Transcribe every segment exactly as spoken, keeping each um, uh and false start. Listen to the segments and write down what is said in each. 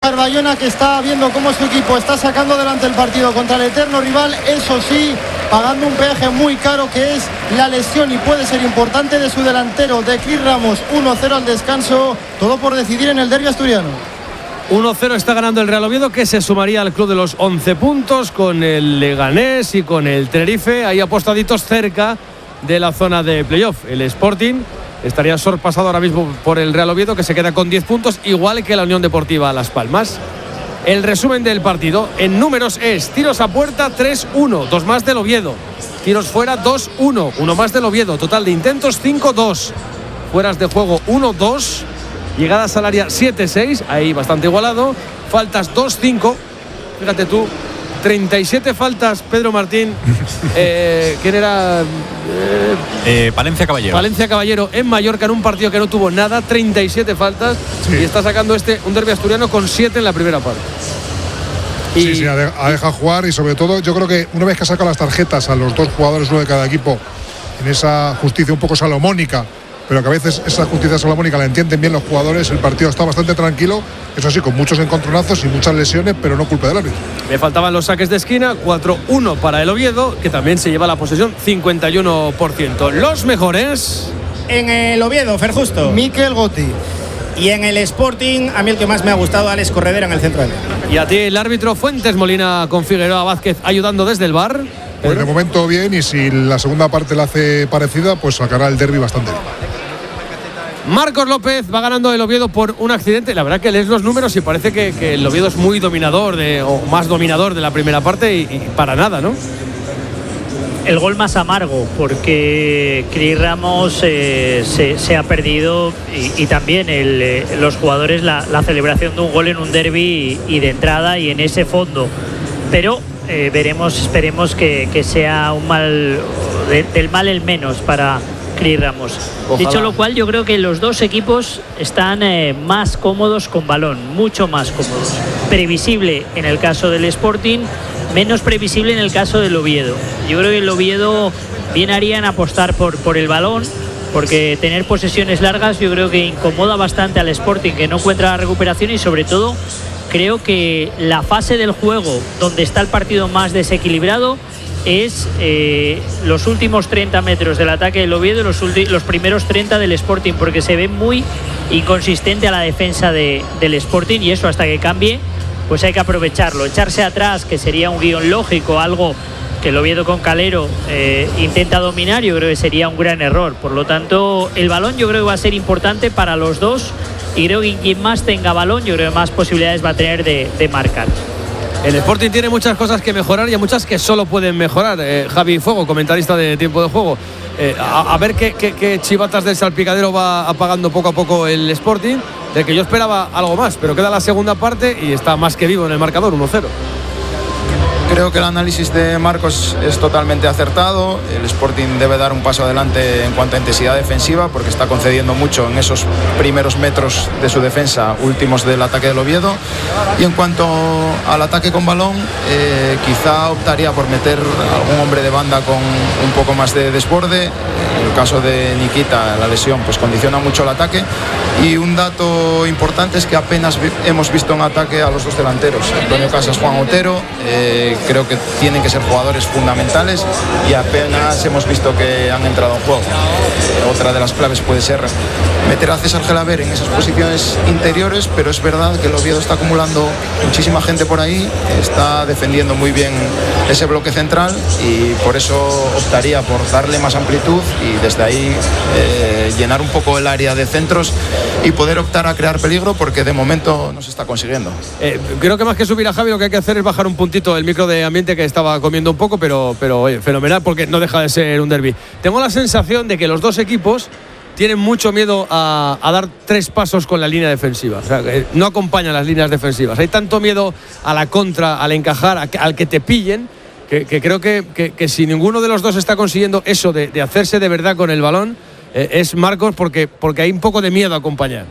Bayona, que está viendo cómo su equipo está sacando adelante el partido contra el eterno rival, eso sí, pagando un peaje muy caro, que es la lesión, y puede ser importante, de su delantero, de Cris Ramos. Uno cero al descanso, todo por decidir en el derbi asturiano. uno cero está ganando el Real Oviedo, que se sumaría al club de los once puntos con el Leganés y con el Tenerife, ahí apostaditos cerca de la zona de playoff. El Sporting estaría sorpasado ahora mismo por el Real Oviedo, que se queda con diez puntos, igual que la Unión Deportiva Las Palmas. El resumen del partido en números es: tiros a puerta tres uno, dos más del Oviedo; tiros fuera dos uno, uno más del Oviedo; total de intentos cinco dos, fueras de juego uno dos, llegadas al área siete seis, ahí bastante igualado; faltas dos cinco, fíjate tú, treinta y siete faltas, Pedro Martín. Eh, ¿Quién era? Eh, eh, Palencia Caballero. Palencia Caballero en Mallorca, en un partido que no tuvo nada, treinta y siete faltas, sí. Y está sacando este un derbi asturiano con siete en la primera parte. Y sí, sí, ha dejado jugar, y sobre todo yo creo que una vez que ha sacado las tarjetas a los dos jugadores, uno de cada equipo, en esa justicia un poco salomónica, pero que a veces esa justicia salomónica la entienden bien los jugadores, el partido está bastante tranquilo, eso sí, con muchos encontronazos y muchas lesiones, pero no culpa del árbitro. Le faltaban los saques de esquina, cuatro uno para el Oviedo, que también se lleva la posesión, cincuenta y uno por ciento. Los mejores en el Oviedo, Fer Justo, Mikel Gotti. Y en el Sporting, a mí el que más me ha gustado, Alex Corredera en el centro del campo. Y a ti el árbitro Fuentes Molina, con Figueroa Vázquez ayudando desde el V A R. Pues de momento bien, y si la segunda parte la hace parecida, pues sacará el derbi bastante bien. Marcos López va ganando el Oviedo por un accidente. La verdad que lees los números y parece que, que el Oviedo es muy dominador, de, o más dominador de la primera parte, y, y para nada, ¿no? El gol más amargo, porque Cris Ramos eh, se, se ha perdido, y, y también el, eh, los jugadores la, la celebración de un gol en un derbi, y, y de entrada y en ese fondo. Pero eh, veremos, esperemos que, que sea un mal, de, del mal el menos para Cris Ramos. Ojalá. Dicho lo cual, yo creo que los dos equipos están eh, más cómodos con balón, mucho más cómodos. Previsible en el caso del Sporting, menos previsible en el caso del Oviedo. Yo creo que el Oviedo bien haría en apostar por, por el balón, porque tener posesiones largas yo creo que incomoda bastante al Sporting, que no encuentra la recuperación, y sobre todo creo que la fase del juego donde está el partido más desequilibrado es eh, los últimos treinta metros del ataque del Oviedo y los, los primeros treinta del Sporting, porque se ve muy inconsistente a la defensa de, del Sporting, y eso hasta que cambie pues hay que aprovecharlo. Echarse atrás, que sería un guión lógico, algo que el Oviedo con Calero eh, intenta dominar, yo creo que sería un gran error. Por lo tanto, el balón yo creo que va a ser importante para los dos, y creo que quien más tenga balón, yo creo que más posibilidades va a tener de, de marcar. El Sporting tiene muchas cosas que mejorar, y muchas que solo pueden mejorar. Eh, Javi Fuego, comentarista de Tiempo de Juego, eh, a, a ver qué, qué, qué chivatas del salpicadero va apagando poco a poco el Sporting, del que yo esperaba algo más, pero queda la segunda parte y está más que vivo en el marcador, uno cero. Creo que el análisis de Marcos es totalmente acertado. El Sporting debe dar un paso adelante en cuanto a intensidad defensiva, porque está concediendo mucho en esos primeros metros de su defensa, últimos del ataque del Oviedo. Y en cuanto al ataque con balón, eh, quizá optaría por meter algún hombre de banda con un poco más de desborde. En el caso de Nikita, la lesión pues condiciona mucho el ataque. Y un dato importante es que apenas vi- hemos visto en ataque a los dos delanteros, Antonio Casas, Juan Otero. Eh, creo que tienen que ser jugadores fundamentales, y apenas hemos visto que han entrado en juego. Eh, otra de las claves puede ser meter a César Gelaber en esas posiciones interiores, pero es verdad que el Oviedo está acumulando muchísima gente por ahí, está defendiendo muy bien ese bloque central, y por eso optaría por darle más amplitud y desde ahí eh, llenar un poco el área de centros y poder optar a crear peligro, porque de momento no se está consiguiendo. Eh, creo que más que subir a Javi, lo que hay que hacer es bajar un puntito el micro de ambiente, que estaba comiendo un poco, pero, pero oye, fenomenal, porque no deja de ser un derbi. Tengo la sensación de que los dos equipos tienen mucho miedo a, a dar tres pasos con la línea defensiva. O sea, que no acompañan las líneas defensivas. Hay tanto miedo a la contra, al encajar, a, al que te pillen, que, que creo que, que, que si ninguno de los dos está consiguiendo eso de, de hacerse de verdad con el balón, eh, es Marcos, porque, porque hay un poco de miedo a acompañar.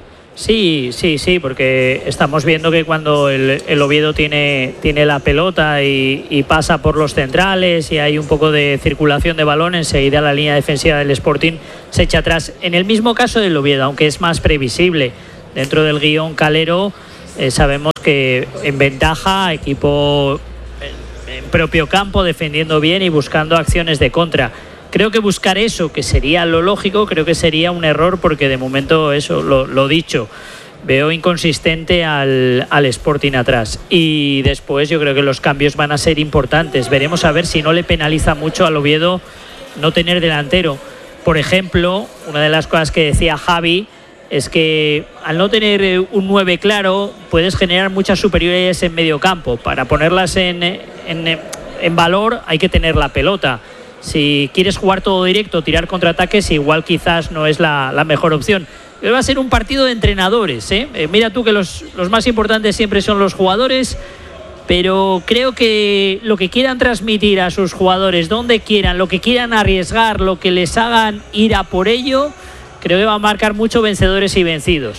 Sí, sí, sí, porque estamos viendo que cuando el, el Oviedo tiene, tiene la pelota y, y pasa por los centrales y hay un poco de circulación de balón, enseguida la línea defensiva del Sporting se echa atrás. En el mismo caso del Oviedo, aunque es más previsible, dentro del guión Calero, eh, sabemos que en ventaja, equipo en, en propio campo, defendiendo bien y buscando acciones de contra. Creo que buscar eso, que sería lo lógico, creo que sería un error, porque de momento eso, lo, lo dicho, veo inconsistente al, al Sporting atrás. Y después yo creo que los cambios van a ser importantes. Veremos a ver si no le penaliza mucho al Oviedo no tener delantero. Por ejemplo, una de las cosas que decía Javi es que al no tener un nueve claro, puedes generar muchas superioridades en medio campo. Para ponerlas en, en, en valor hay que tener la pelota. Si quieres jugar todo directo, tirar contraataques, igual quizás no es la, la mejor opción. Pero va a ser un partido de entrenadores, ¿eh? Eh, mira tú que los, los más importantes siempre son los jugadores, pero creo que lo que quieran transmitir a sus jugadores, donde quieran, lo que quieran arriesgar, lo que les hagan ir a por ello, creo que va a marcar mucho vencedores y vencidos.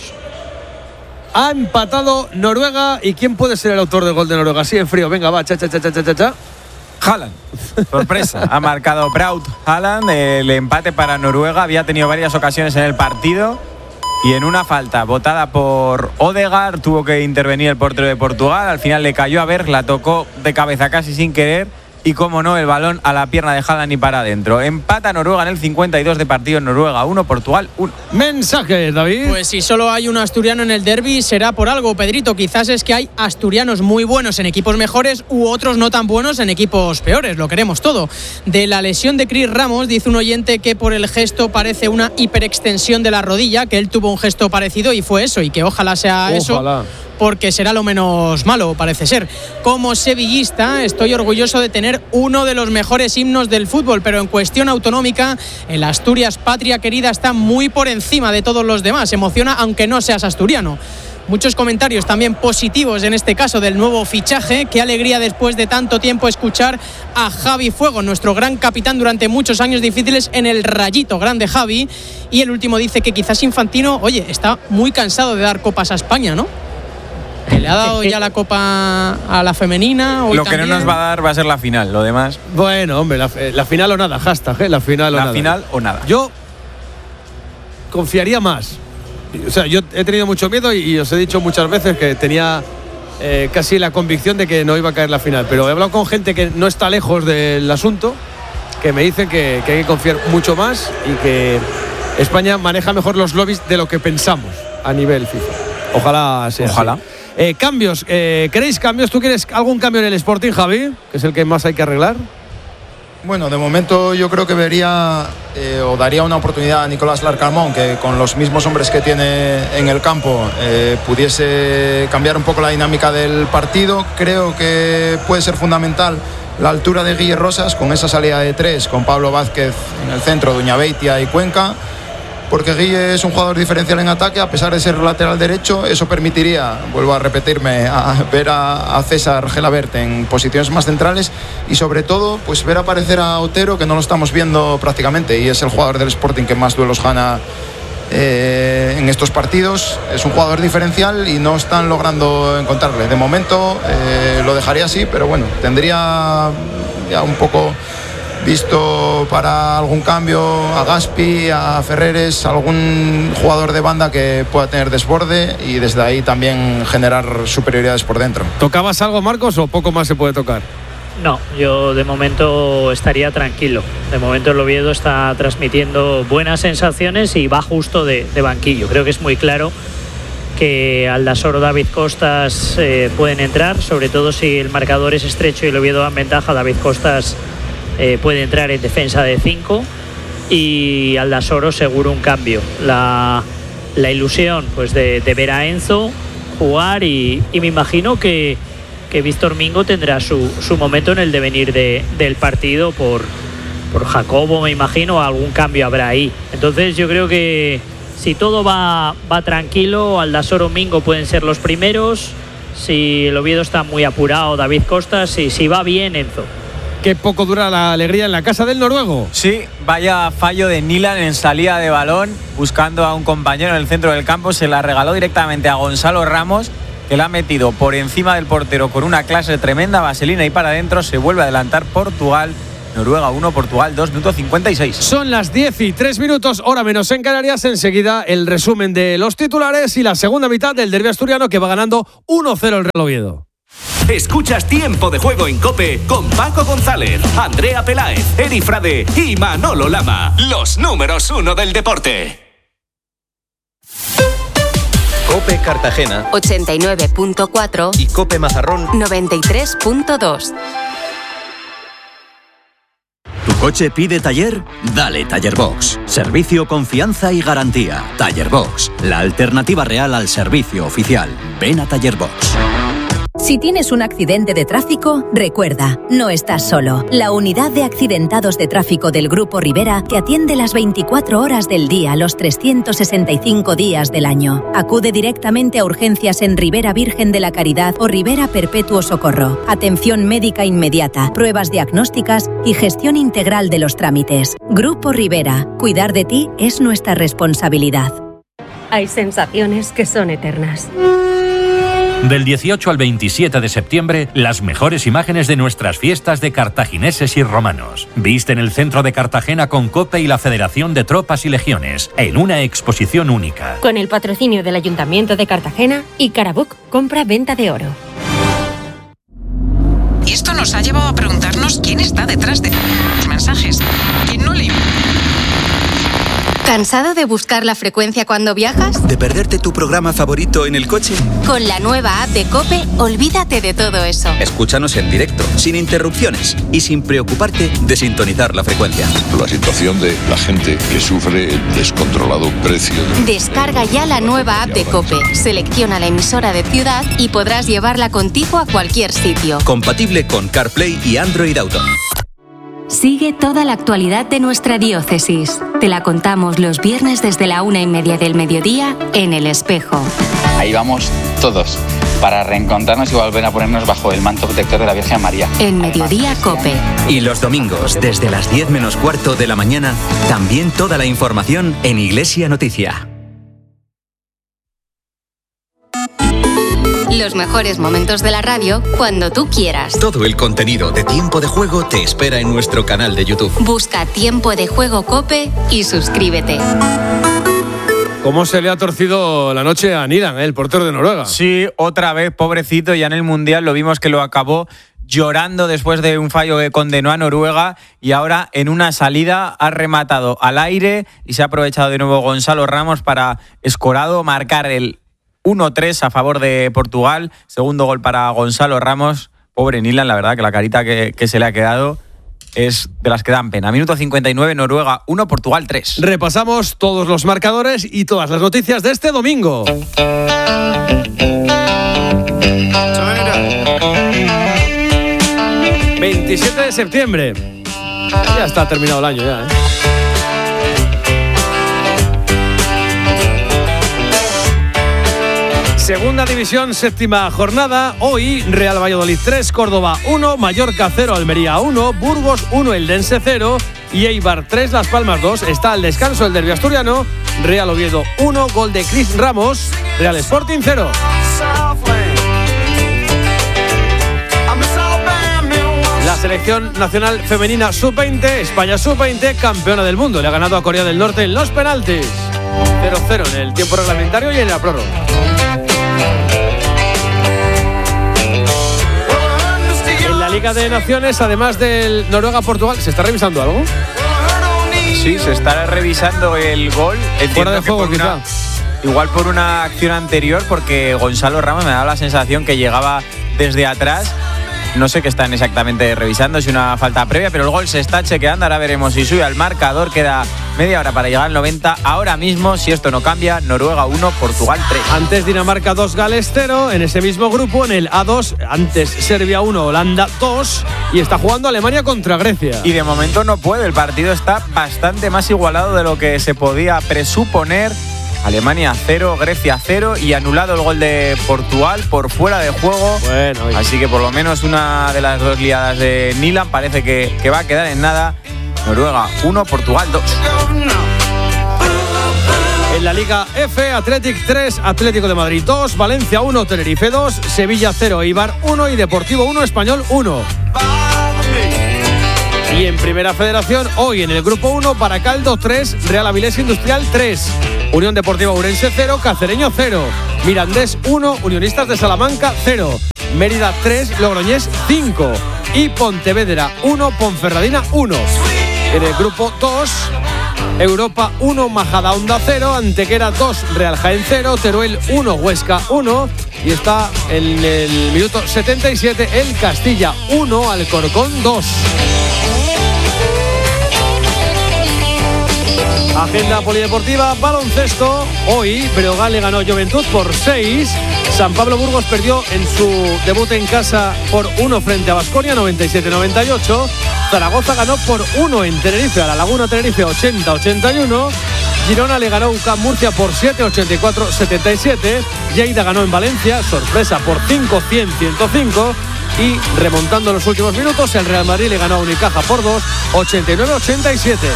Ha empatado Noruega. ¿Y quién puede ser el autor del gol de Noruega? Así en frío, venga, va, cha, cha, cha, cha, cha, cha. Haaland, sorpresa, ha marcado Braut Haaland. El empate para Noruega, había tenido varias ocasiones en el partido y en una falta botada por Odegaard tuvo que intervenir el portero de Portugal. Al final le cayó a ver, la tocó de cabeza casi sin querer y, como no, el balón a la pierna de Haaland y para adentro. Empata Noruega en el cincuenta y dos de partido. Noruega uno, Portugal uno. Mensajes, David. Pues si solo hay un asturiano en el derbi será por algo, Pedrito. Quizás es que hay asturianos muy buenos en equipos mejores u otros no tan buenos en equipos peores. Lo queremos todo. De la lesión de Chris Ramos, dice un oyente que por el gesto parece una hiperextensión de la rodilla, que él tuvo un gesto parecido y fue eso, y que ojalá sea Ojalá. eso, porque será lo menos malo, parece ser. Como sevillista, estoy orgulloso de tener uno de los mejores himnos del fútbol, pero en cuestión autonómica, el Asturias Patria Querida está muy por encima de todos los demás. Emociona aunque no seas asturiano. Muchos comentarios también positivos en este caso del nuevo fichaje. Qué alegría después de tanto tiempo escuchar a Javi Fuego, nuestro gran capitán durante muchos años difíciles en el Rayito. Grande Javi. Y el último dice que quizás Infantino, oye, está muy cansado de dar copas a España, ¿no? ¿Le ha dado ya la copa a la femenina? Hoy Lo que también? no nos va a dar va a ser la final, lo demás. Bueno, hombre, la, la final o nada, hashtag, ¿eh? La final o la nada. La final o nada. Yo confiaría más. O sea, yo he tenido mucho miedo y, y os he dicho muchas veces que tenía eh, casi la convicción de que no iba a caer la final. Pero he hablado con gente que no está lejos del asunto, que me dicen que, que hay que confiar mucho más y que España maneja mejor los lobbies de lo que pensamos a nivel FIFA. Ojalá sea Ojalá. así. Eh, cambios, eh, ¿queréis cambios? ¿Tú quieres algún cambio en el Sporting, Javi? Que es el que más hay que arreglar. Bueno, de momento yo creo que vería eh, o daría una oportunidad a Nicolás Larcamón, que con los mismos hombres que tiene en el campo eh, pudiese cambiar un poco la dinámica del partido. Creo que puede ser fundamental la altura de Guille Rosas con esa salida de tres, con Pablo Vázquez en el centro, Duñabeitia y Cuenca, porque Guille es un jugador diferencial en ataque, a pesar de ser lateral derecho. Eso permitiría, vuelvo a repetirme, a ver a, a César Gelabert en posiciones más centrales y sobre todo pues ver aparecer a Otero, que no lo estamos viendo prácticamente y es el jugador del Sporting que más duelos gana eh, en estos partidos. Es un jugador diferencial y no están logrando encontrarle. De momento eh, lo dejaría así, pero bueno, tendría ya un poco visto para algún cambio a Gaspi, a Ferreres, algún jugador de banda que pueda tener desborde y desde ahí también generar superioridades por dentro. ¿Tocabas algo, Marcos, o poco más se puede tocar? No, yo de momento estaría tranquilo. De momento el Oviedo está transmitiendo buenas sensaciones y va justo de, de banquillo. Creo que es muy claro que Aldasoro o David Costas eh, pueden entrar, sobre todo si el marcador es estrecho y el Oviedo da en ventaja. David Costas eh, puede entrar en defensa de cinco y Aldasoro seguro un cambio. La, la ilusión pues de, de ver a Enzo jugar y, y me imagino que que Víctor Mingo tendrá su, su momento en el devenir de, del partido por, por Jacobo, me imagino, algún cambio habrá ahí. Entonces yo creo que si todo va, va tranquilo, Aldasoro, Mingo pueden ser los primeros. Si el Oviedo está muy apurado, David Costas, y si va bien, Enzo. Qué poco dura la alegría en la casa del noruego. Sí, vaya fallo de Nilan en salida de balón, buscando a un compañero en el centro del campo, se la regaló directamente a Gonzalo Ramos, que la ha metido por encima del portero con una clase tremenda, vaselina y para adentro. Se vuelve a adelantar Portugal Noruega uno, Portugal dos, minuto cincuenta y seis. Son las diez y tres minutos, hora menos en Canarias. Enseguida el resumen de los titulares y la segunda mitad del derbi asturiano, que va ganando uno cero el Real Oviedo. Escuchas Tiempo de Juego en COPE con Paco González, Andrea Peláez, Eri Frade y Manolo Lama. Los números uno del deporte. COPE Cartagena ochenta y nueve punto cuatro y COPE Mazarrón noventa y tres punto dos. ¿Tu coche pide taller? Dale Taller Box. Servicio, confianza y garantía. Taller Box, la alternativa real al servicio oficial. Ven a Taller Box. Si tienes un accidente de tráfico, recuerda, no estás solo. La unidad de accidentados de tráfico del Grupo Rivera te atiende las veinticuatro horas del día, los trescientos sesenta y cinco días del año. Acude directamente a urgencias en Rivera Virgen de la Caridad o Rivera Perpetuo Socorro. Atención médica inmediata, pruebas diagnósticas y gestión integral de los trámites. Grupo Rivera, cuidar de ti es nuestra responsabilidad. Hay sensaciones que son eternas. Del dieciocho al veintisiete de septiembre, las mejores imágenes de nuestras fiestas de cartagineses y romanos. Viste en el centro de Cartagena con COPE y la Federación de Tropas y Legiones, en una exposición única. Con el patrocinio del Ayuntamiento de Cartagena y Carabuc, compra-venta de oro. Y esto nos ha llevado a preguntarnos quién está detrás de los mensajes. ¿Quién no le... ¿Cansado de buscar la frecuencia cuando viajas? ¿De perderte tu programa favorito en el coche? Con la nueva app de COPE, olvídate de todo eso. Escúchanos en directo, sin interrupciones y sin preocuparte de sintonizar la frecuencia. La situación de la gente que sufre el descontrolado precio. De... Descarga ya la nueva app de COPE, selecciona la emisora de ciudad y podrás llevarla contigo a cualquier sitio. Compatible con CarPlay y Android Auto. Sigue toda la actualidad de nuestra diócesis. Te la contamos los viernes desde la una y media del mediodía en El Espejo. Ahí vamos todos para reencontrarnos y volver a ponernos bajo el manto protector de la Virgen María. En Mediodía COPE. Y los domingos, desde las diez menos cuarto de la mañana, también toda la información en Iglesia Noticia. Los mejores momentos de la radio cuando tú quieras. Todo el contenido de Tiempo de Juego te espera en nuestro canal de YouTube. Busca Tiempo de Juego COPE y suscríbete. ¿Cómo se le ha torcido la noche a Nilan, el portero de Noruega? Sí, otra vez, pobrecito, ya en el Mundial lo vimos que lo acabó llorando después de un fallo que condenó a Noruega, y ahora en una salida ha rematado al aire y se ha aprovechado de nuevo Gonzalo Ramos para, escorado, marcar el uno tres a favor de Portugal. Segundo gol para Gonzalo Ramos. Pobre Nilan, la verdad que la carita que, que se le ha quedado es de las que dan pena. Minuto cincuenta y nueve, Noruega uno, Portugal tres. Repasamos todos los marcadores y todas las noticias de este domingo. veintisiete de septiembre. Ya está terminado el año ya, ¿eh? Segunda división, séptima jornada. Hoy Real Valladolid tres, Córdoba uno, Mallorca cero, Almería uno, Burgos uno, Eldense cero y Eibar tres, Las Palmas dos. Está al descanso el derbi asturiano. Real Oviedo uno, gol de Chris Ramos. Real Sporting cero. La selección nacional femenina sub veinte, España sub veinte, campeona del mundo. Le ha ganado a Corea del Norte en los penaltis. cero cero en el tiempo reglamentario y en la prórroga. En la Liga de Naciones, además del Noruega-Portugal, ¿se está revisando algo? Sí, se está revisando el gol. Fuera de juego, quizá. Una, igual por una acción anterior, porque Gonzalo Ramos me da la sensación que llegaba desde atrás. No sé qué están exactamente revisando, si una falta previa, pero el gol se está chequeando. Ahora veremos si sube al marcador. Queda media hora para llegar al noventa. Ahora mismo, si esto no cambia, Noruega uno, Portugal tres. Antes Dinamarca dos, Gales cero. En ese mismo grupo, en el A dos, antes Serbia uno, Holanda dos. Y está jugando Alemania contra Grecia. Y de momento no puede. El partido está bastante más igualado de lo que se podía presuponer. Alemania cero, Grecia cero y anulado el gol de Portugal por fuera de juego. Bueno, así que por lo menos una de las dos liadas de Nilan parece que, que va a quedar en nada. Noruega uno, Portugal dos. En la Liga F, Athletic tres, Atlético de Madrid dos, Valencia uno, Tenerife dos, Sevilla cero, Eibar uno y Deportivo uno, Español uno. Y en Primera Federación, hoy en el Grupo uno, Baracaldo tres, Real Avilés Industrial tres, Unión Deportiva Ourense cero, Cacereño cero, Mirandés uno, Unionistas de Salamanca cero, Mérida tres, Logroñés cinco y Pontevedra uno, Ponferradina uno. En el Grupo dos, Europa uno, Majadahonda cero, Antequera dos, Real Jaén cero, Teruel uno, Huesca uno. Y está en el minuto setenta y siete el Castilla uno, Alcorcón dos. Agenda polideportiva, baloncesto. Hoy Breogán le ganó Juventud por seis. San Pablo Burgos perdió en su debut en casa por uno frente a Baskonia, noventa y siete noventa y ocho. Zaragoza ganó por uno en Tenerife a la Laguna Tenerife, ochenta ochenta y uno. Girona le ganó U C A M Murcia por siete, ochenta y cuatro setenta y siete. Lleida ganó en Valencia, sorpresa, por cinco, cien ciento cinco. Y remontando los últimos minutos, el Real Madrid le ganó a Unicaja por dos, ochenta y nueve ochenta y siete.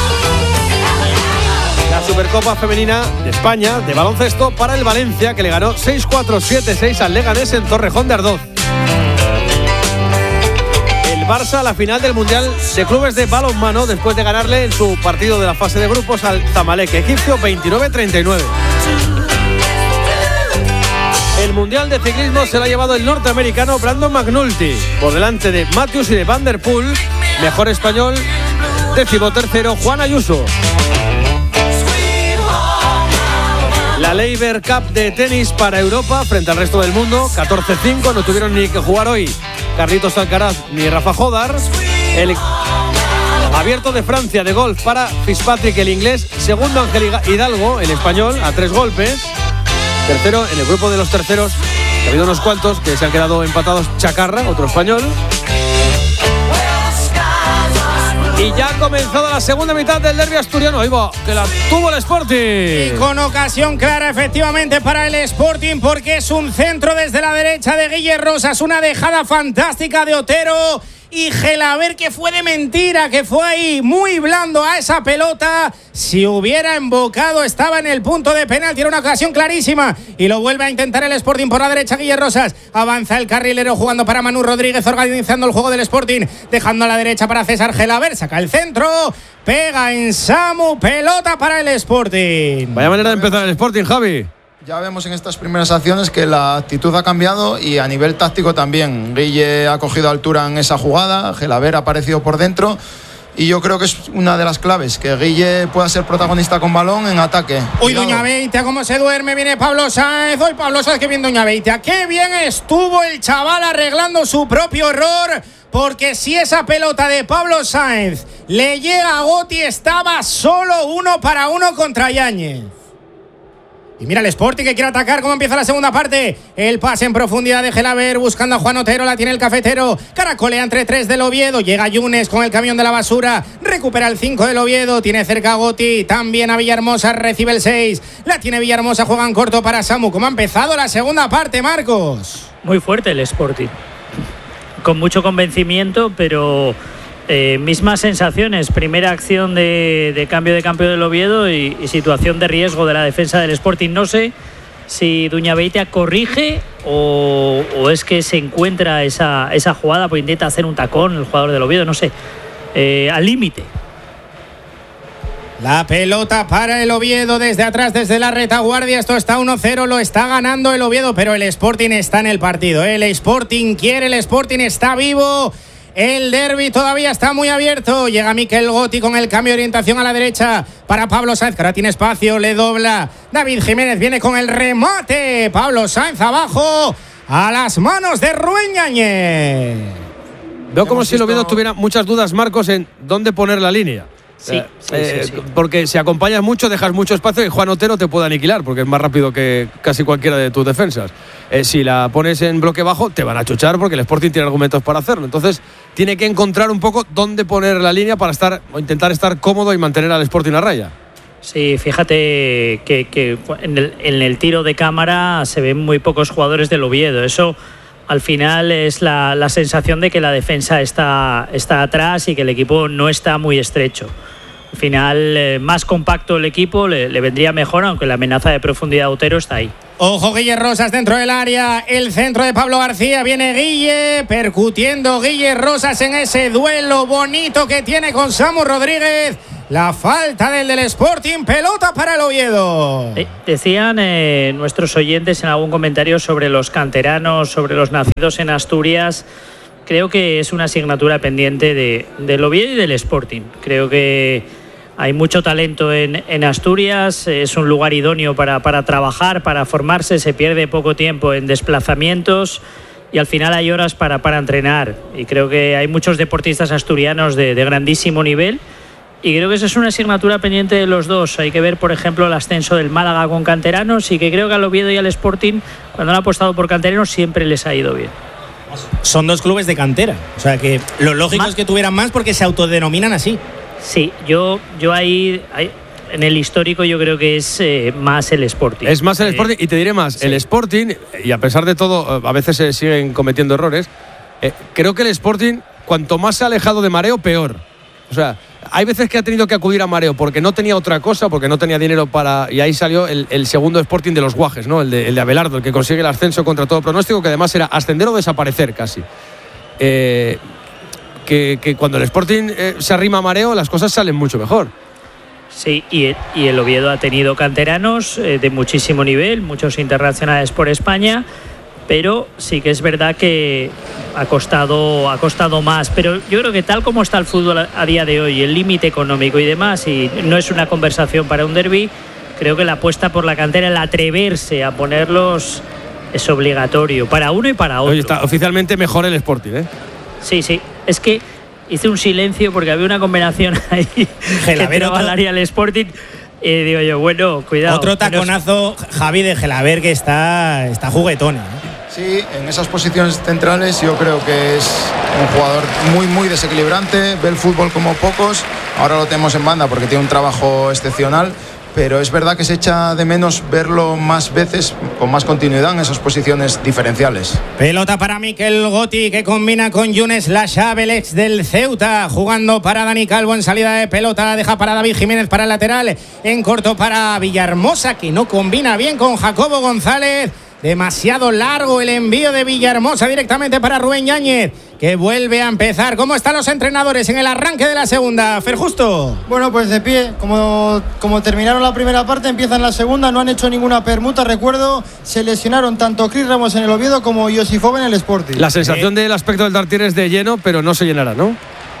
La Supercopa Femenina de España de baloncesto para el Valencia, que le ganó seis cuatro siete seis al Leganés en Torrejón de Ardoz. El Barça a la final del Mundial de Clubes de Balonmano después de ganarle en su partido de la fase de grupos al Zamalek egipcio veintinueve treinta y nueve. El Mundial de Ciclismo se lo ha llevado el norteamericano Brandon McNulty por delante de Matthews y de Van der Poel. Mejor español, decimotercero, Juan Ayuso. La Laver Cup de tenis para Europa frente al resto del mundo, catorce cinco, no tuvieron ni que jugar hoy Carlitos Alcaraz ni Rafa Jodar. El Abierto de Francia de golf para Fitzpatrick, el inglés, segundo Ángel Hidalgo, el español, a tres golpes. Tercero en el grupo de los terceros, que ha habido unos cuantos que se han quedado empatados, Chacarra, otro español. Y ya ha comenzado la segunda mitad del derbi asturiano. Ahí va, que la tuvo el Sporting. Y con ocasión clara, efectivamente, para el Sporting, porque es un centro desde la derecha de Guille Rosas, una dejada fantástica de Otero. Y Gelaber, que fue de mentira, que fue ahí muy blando a esa pelota. Si hubiera embocado, estaba en el punto de penalti, era una ocasión clarísima. Y lo vuelve a intentar el Sporting por la derecha, Guille Rosas. Avanza el carrilero jugando para Manu Rodríguez, organizando el juego del Sporting, dejando a la derecha para César Gelaber. Saca el centro, pega en Samu, pelota para el Sporting. Vaya manera de empezar el Sporting, Javi. Ya vemos en estas primeras acciones que la actitud ha cambiado y a nivel táctico también. Guille ha cogido altura en esa jugada, Gelaber ha aparecido por dentro y yo creo que es una de las claves, que Guille pueda ser protagonista con balón en ataque. Uy, Doña Beitia, cómo se duerme, viene Pablo Sáenz. Hoy Pablo Sáenz, que bien Doña Beitia, qué bien estuvo el chaval arreglando su propio error. Porque si esa pelota de Pablo Sáenz le llega a Gotti, estaba solo uno para uno contra Yáñez. Y mira el Sporting que quiere atacar. Cómo empieza la segunda parte. El pase en profundidad de Gelaber buscando a Juan Otero. La tiene el cafetero. Caracolea entre tres del Oviedo. Llega Yunes con el camión de la basura. Recupera el cinco del Oviedo. Tiene cerca a Gotti. También a Villahermosa. Recibe el seis. La tiene Villahermosa. Juega en corto para Samu. ¿Cómo ha empezado la segunda parte, Marcos? Muy fuerte el Sporting. Con mucho convencimiento, pero... Eh, mismas sensaciones, primera acción de, de cambio de campo del Oviedo y, y situación de riesgo de la defensa del Sporting. No sé si Doña Beitia corrige o, o es que se encuentra esa, esa jugada, pues intenta hacer un tacón el jugador del Oviedo, no sé, eh, al límite. La pelota para el Oviedo desde atrás, desde la retaguardia. Esto está uno cero, lo está ganando el Oviedo, pero el Sporting está en el partido. El Sporting quiere, el Sporting está vivo. El derbi todavía está muy abierto. Llega Miquel Gotti con el cambio de orientación a la derecha para Pablo Sáenz, que ahora tiene espacio, le dobla. David Jiménez viene con el remate. Pablo Sáenz abajo a las manos de Rubén Yáñez. Veo como si el Oviedo tuviera muchas dudas, Marcos, en dónde poner la línea. Sí, eh, sí, eh, sí, sí. Porque si acompañas mucho, dejas mucho espacio y Juan Otero te puede aniquilar, porque es más rápido que casi cualquiera de tus defensas. Eh, si la pones en bloque bajo, te van a chuchar porque el Sporting tiene argumentos para hacerlo. Entonces, tiene que encontrar un poco dónde poner la línea para estar o intentar estar cómodo y mantener al Sporting a raya. Sí, fíjate que, que en, el, en el tiro de cámara se ven muy pocos jugadores del Oviedo. Eso al final es la, la sensación de que la defensa está, está atrás y que el equipo no está muy estrecho. Al final, eh, más compacto el equipo le, le vendría mejor, aunque la amenaza de profundidad de Otero está ahí. Ojo, Guille Rosas dentro del área. El centro de Pablo García. Viene Guille, percutiendo Guille Rosas en ese duelo bonito que tiene con Samu Rodríguez. La falta del del Sporting. Pelota para el Oviedo. Eh, decían eh, nuestros oyentes en algún comentario sobre los canteranos, sobre los nacidos en Asturias. Creo que es una asignatura pendiente de, del Oviedo y del Sporting. Creo que hay mucho talento en, en Asturias, es un lugar idóneo para, para trabajar, para formarse, se pierde poco tiempo en desplazamientos y al final hay horas para, para entrenar. Y creo que hay muchos deportistas asturianos de, de grandísimo nivel y creo que esa es una asignatura pendiente de los dos. Hay que ver, por ejemplo, el ascenso del Málaga con canteranos y que creo que al Oviedo y al Sporting, cuando han apostado por canteranos, siempre les ha ido bien. Son dos clubes de cantera, o sea que lo lógico es que tuvieran más porque se autodenominan así. Sí, yo, yo ahí, ahí en el histórico yo creo que es eh, más el Sporting. Es más el Sporting y te diré más, sí. El Sporting, y a pesar de todo, a veces se siguen cometiendo errores, eh, creo que el Sporting, cuanto más se ha alejado de Mareo, peor. O sea, hay veces que ha tenido que acudir a Mareo porque no tenía otra cosa, porque no tenía dinero para... Y ahí salió el, el segundo Sporting de los Guajes, ¿no? El de, el de Abelardo, el que consigue el ascenso contra todo pronóstico, que además era ascender o desaparecer casi. Eh... Que, que cuando el Sporting eh, se arrima a Mareo, las cosas salen mucho mejor. Sí, y el, y el Oviedo ha tenido canteranos eh, de muchísimo nivel, muchos internacionales por España, pero sí que es verdad que ha costado, ha costado más. Pero yo creo que tal como está el fútbol a, a día de hoy, el límite económico y demás, y no es una conversación para un derbi, creo que la apuesta por la cantera, el atreverse a ponerlos, es obligatorio para uno y para otro. Oye, está oficialmente mejor el Sporting, ¿eh? Sí, sí. Es que hice un silencio porque había una combinación ahí Gelaber, que entraba al área del Sporting. Y digo yo, bueno, cuidado. Otro taconazo, Javi, de Gelaber, que está, está juguetón, ¿eh? Sí, en esas posiciones centrales yo creo que es un jugador muy, muy desequilibrante. Ve el fútbol como pocos. Ahora lo tenemos en banda porque tiene un trabajo excepcional. Pero es verdad que se echa de menos verlo más veces, con más continuidad en esas posiciones diferenciales. Pelota para Mikel Gotti, que combina con Younes Lashabe, el ex del Ceuta, jugando para Dani Calvo en salida de pelota, la deja para David Jiménez para el lateral, en corto para Villahermosa, que no combina bien con Jacobo González. Demasiado largo el envío de Villahermosa directamente para Rubén Yáñez, que vuelve a empezar. ¿Cómo están los entrenadores en el arranque de la segunda? Fer Justo. Bueno, pues de pie, como, como terminaron la primera parte, empiezan la segunda, no han hecho ninguna permuta. Recuerdo, se lesionaron tanto Chris Ramos en el Oviedo como Josifov en el Sporting. La sensación eh. del aspecto del Tartiere es de lleno, pero no se llenará, ¿no?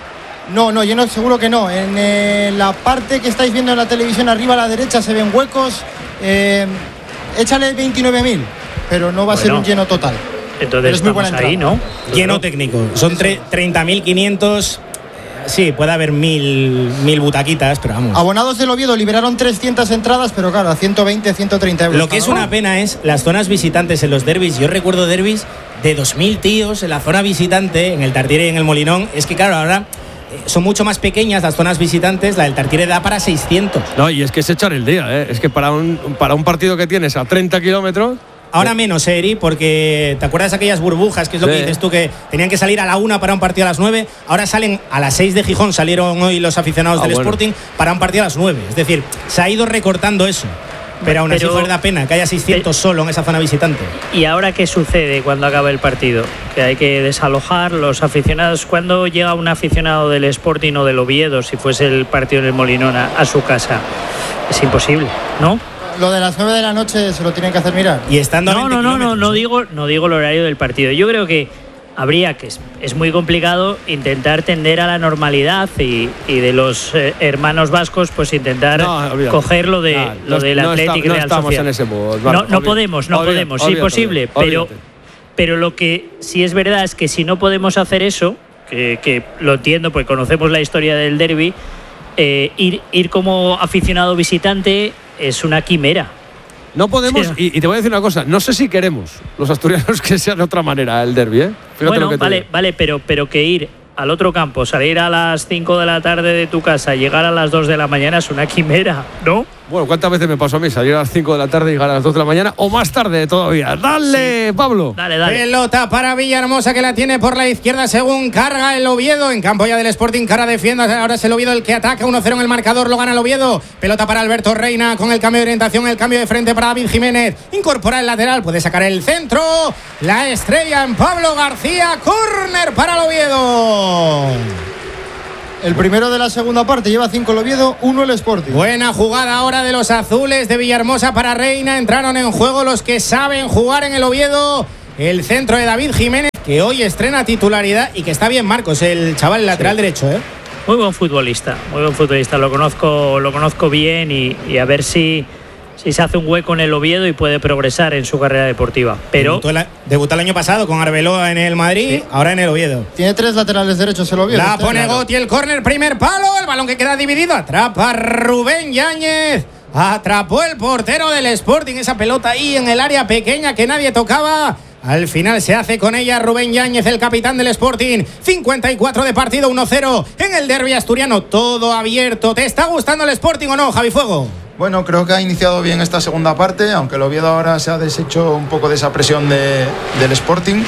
No, no, lleno seguro que no. En eh, la parte que estáis viendo en la televisión arriba a la derecha se ven huecos. Eh, échale veintinueve mil. Pero no va a bueno, ser un lleno total. Entonces es muy buena ahí, ¿no? Lleno técnico. Son treinta mil quinientos. Sí, puede haber mil, mil butaquitas, pero vamos. Abonados del Oviedo liberaron trescientas entradas, pero claro, a ciento veinte, ciento treinta euros. Lo que es una pena es las zonas visitantes en los derbis. Yo recuerdo derbis de dos mil tíos en la zona visitante, en el Tartiere y en el Molinón. Es que claro, ahora son mucho más pequeñas las zonas visitantes. La del Tartiere da para seiscientos. No, y es que es echar el día, ¿eh? Es que para un, para un partido que tienes a treinta kilómetros... Ahora menos, Eri, porque ¿te acuerdas de aquellas burbujas? Que es lo sí. que dices tú, que tenían que salir a la una para un partido a las nueve. Ahora salen a las seis de Gijón, salieron hoy los aficionados ah, del bueno. Sporting para un partido a las nueve. Es decir, se ha ido recortando eso. Pero aún pero, así da pena que haya seiscientos pero, solo en esa zona visitante. ¿Y ahora qué sucede cuando acaba el partido? Que hay que desalojar los aficionados. ¿Cuándo llega un aficionado del Sporting o del Oviedo, si fuese el partido en el Molinón, a, a su casa? Es imposible, ¿no? Lo de las nueve de la noche se lo tienen que hacer mirar. Y estando no, no, no, no, no digo, no digo el horario del partido. Yo creo que habría que, es, es muy complicado intentar tender a la normalidad y, y de los eh, hermanos vascos, pues intentar no, coger lo, de, no, lo del no Athletic está, Real no Sociedad. En ese modo, no, no podemos, no olvídate, podemos, olvídate, es imposible. Olvídate, pero, olvídate. pero lo que sí es verdad es que si no podemos hacer eso, que, que lo entiendo porque conocemos la historia del derbi, eh, ir, ir como aficionado visitante es una quimera. No podemos, sí. y, y te voy a decir una cosa, no sé si queremos los asturianos que sea de otra manera el derbi, ¿eh? Fíjate bueno, lo que te vale, digo. vale, pero, pero que ir al otro campo, salir a las cinco de la tarde de tu casa, llegar a las dos de la mañana es una quimera, ¿no? Bueno, ¿cuántas veces me pasó a mí salir a las cinco de la tarde y llegar a las dos de la mañana o más tarde todavía? ¡Dale, sí. Pablo! Dale, dale. Pelota para Villahermosa que la tiene por la izquierda según carga el Oviedo. En campo ya del Sporting, cara defiende. Ahora es el Oviedo el que ataca. uno cero en el marcador, lo gana el Oviedo. Pelota para Alberto Reina con el cambio de orientación, el cambio de frente para David Jiménez. Incorpora el lateral, puede sacar el centro. La estrella en Pablo García. Córner para el Oviedo. El primero de la segunda parte, lleva cinco el Oviedo, uno el Sporting. Buena jugada ahora de los azules de Villahermosa para Reina. Entraron en juego los que saben jugar en el Oviedo. El centro de David Jiménez, que hoy estrena titularidad y que está bien Marcos, el chaval, el lateral sí. derecho, ¿eh? Muy buen futbolista, muy buen futbolista. Lo conozco, lo conozco bien y, y a ver si... si se hace un hueco en el Oviedo y puede progresar en su carrera deportiva. Pero debutó el, debutó el año pasado con Arbeloa en el Madrid, sí. ahora en el Oviedo. Tiene tres laterales derechos el Oviedo. La pone claro. Gotti, el córner, primer palo, el balón que queda dividido, atrapa Rubén Yáñez. Atrapó el portero del Sporting, esa pelota ahí en el área pequeña que nadie tocaba. Al final se hace con ella Rubén Yáñez, el capitán del Sporting. cincuenta y cuatro de partido, uno cero en el derbi asturiano, todo abierto. ¿Te está gustando el Sporting o no, Javi Fuego? Bueno, creo que ha iniciado bien esta segunda parte, aunque el Oviedo ahora se ha deshecho un poco de esa presión de, del Sporting.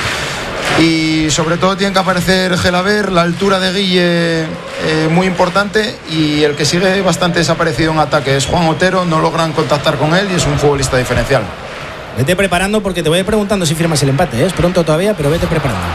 Y sobre todo tiene que aparecer Gelaber, la altura de Guille eh, muy importante, y el que sigue bastante desaparecido en ataque es Juan Otero. No logran contactar con él y es un futbolista diferencial. Vete preparando porque te voy preguntando si firmas el empate, ¿eh? Es pronto todavía, pero vete preparando.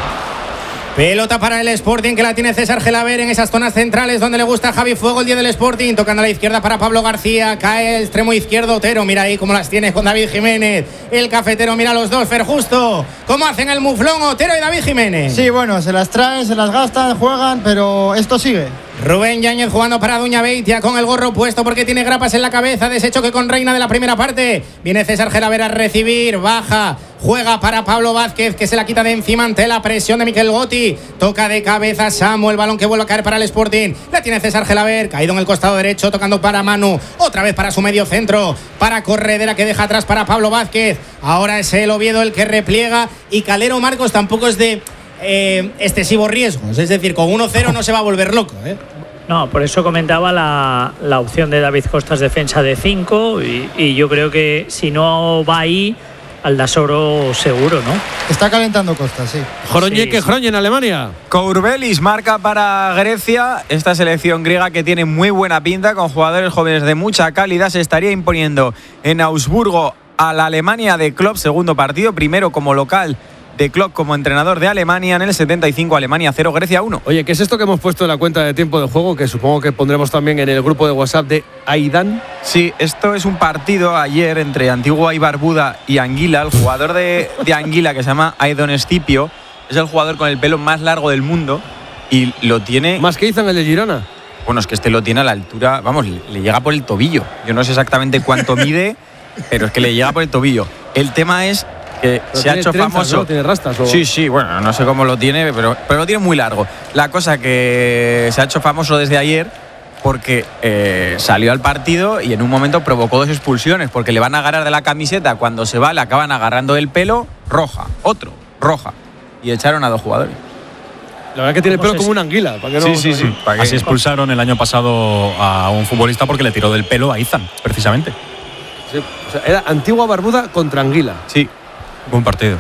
Pelota para el Sporting que la tiene César Gelaber en esas zonas centrales donde le gusta a Javi Fuego, el día del Sporting, tocando a la izquierda para Pablo García, cae el extremo izquierdo Otero, mira ahí cómo las tiene con David Jiménez, el cafetero, mira a los dos, Fer Justo, cómo hacen el muflón Otero y David Jiménez. Sí, bueno, se las traen, se las gastan, juegan, pero esto sigue. Rubén Yáñez jugando para Duña Beitia con el gorro puesto porque tiene grapas en la cabeza, deshecho que con Reina de la primera parte. Viene César Gelaber a recibir, baja, juega para Pablo Vázquez que se la quita de encima ante la presión de Miquel Gotti. Toca de cabeza Samu, el balón que vuelve a caer para el Sporting. La tiene César Gelaber, caído en el costado derecho, tocando para Manu, otra vez para su medio centro, para Corredera que deja atrás para Pablo Vázquez. Ahora es el Oviedo el que repliega y Calero Marcos tampoco es de... Eh, excesivos riesgos, es decir, con uno cero no se va a volver loco, ¿eh? No, por eso comentaba la, la opción de David Costas, defensa de cinco, y, y yo creo que si no va ahí, Aldasoro seguro, ¿no? Está calentando Costas, sí. Joroñeque, sí, sí. en Alemania. Kourbelis marca para Grecia. Esta selección griega que tiene muy buena pinta, con jugadores jóvenes de mucha calidad, se estaría imponiendo en Augsburgo a la Alemania de Klopp, segundo partido, primero como local de Klopp como entrenador de Alemania. En el setenta y cinco, Alemania cero, Grecia uno. Oye, ¿qué es esto que hemos puesto en la cuenta de tiempo de juego? Que supongo que pondremos también en el grupo de WhatsApp de Aidan. Sí, esto es un partido ayer entre Antigua y Barbuda y Anguila. El jugador de, de Anguila, que se llama Aidon Escipio, es el jugador con el pelo más largo del mundo y lo tiene... ¿Más que Izan el de Girona? Bueno, es que este lo tiene a la altura, vamos, le, le llega por el tobillo. Yo no sé exactamente cuánto mide, pero es que le llega por el tobillo. El tema es que pero se ha hecho trenzas, famoso. ¿no? ¿Tiene rastas? ¿O? Sí, sí, bueno, no sé cómo lo tiene, pero, pero lo tiene muy largo. La cosa que se ha hecho famoso desde ayer porque eh, salió al partido y en un momento provocó dos expulsiones, porque le van a agarrar de la camiseta, cuando se va le acaban agarrando del pelo, roja, otro, roja, y echaron a dos jugadores. La verdad que tiene el pelo como una anguila. ¿Para que no, sí, sí, sí. ¿Para Así expulsaron el año pasado a un futbolista porque le tiró del pelo a Izan, precisamente. Sí, o sea, era Antigua Barbuda contra Anguila. Sí. Buen partido.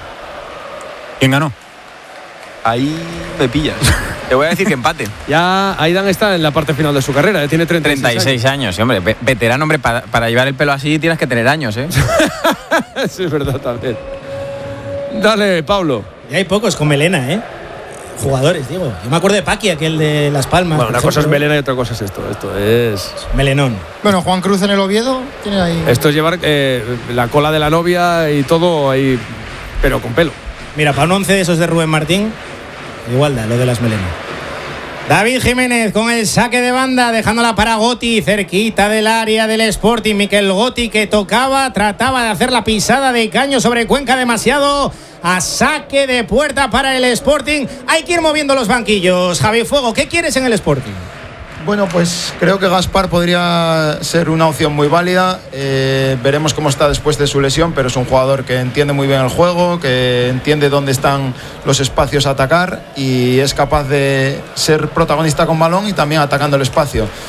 ¿Quién ganó? Ahí me pillas. Te voy a decir que empate. Ya Aidan está en la parte final de su carrera, tiene treinta y seis, treinta y seis años. años. Y hombre, veterano, hombre, para, para llevar el pelo así tienes que tener años, ¿eh? Sí, es verdad también. Dale, Pablo. Ya hay pocos con melena, ¿eh? Jugadores, digo. Yo me acuerdo de Paqui, aquel de Las Palmas. Bueno, una cosa es melena y otra cosa es esto. Esto es... melenón. Bueno, Juan Cruz en el Oviedo tiene ahí... Esto es llevar eh, la cola de la novia y todo ahí, pero con pelo. Mira, para un once de esos de Rubén Martín, igual da lo de las melenas. David Jiménez con el saque de banda, dejándola para Gotti, cerquita del área del Sporting. Miquel Gotti que tocaba, trataba de hacer la pisada de caño sobre Cuenca demasiado. A saque de puerta para el Sporting. Hay que ir moviendo los banquillos. Javi Fuego, ¿qué quieres en el Sporting? Bueno, pues creo que Gaspar podría ser una opción muy válida. Eh, veremos cómo está después de su lesión, pero es un jugador que entiende muy bien el juego, que entiende dónde están los espacios a atacar y es capaz de ser protagonista con balón y también atacando el espacio.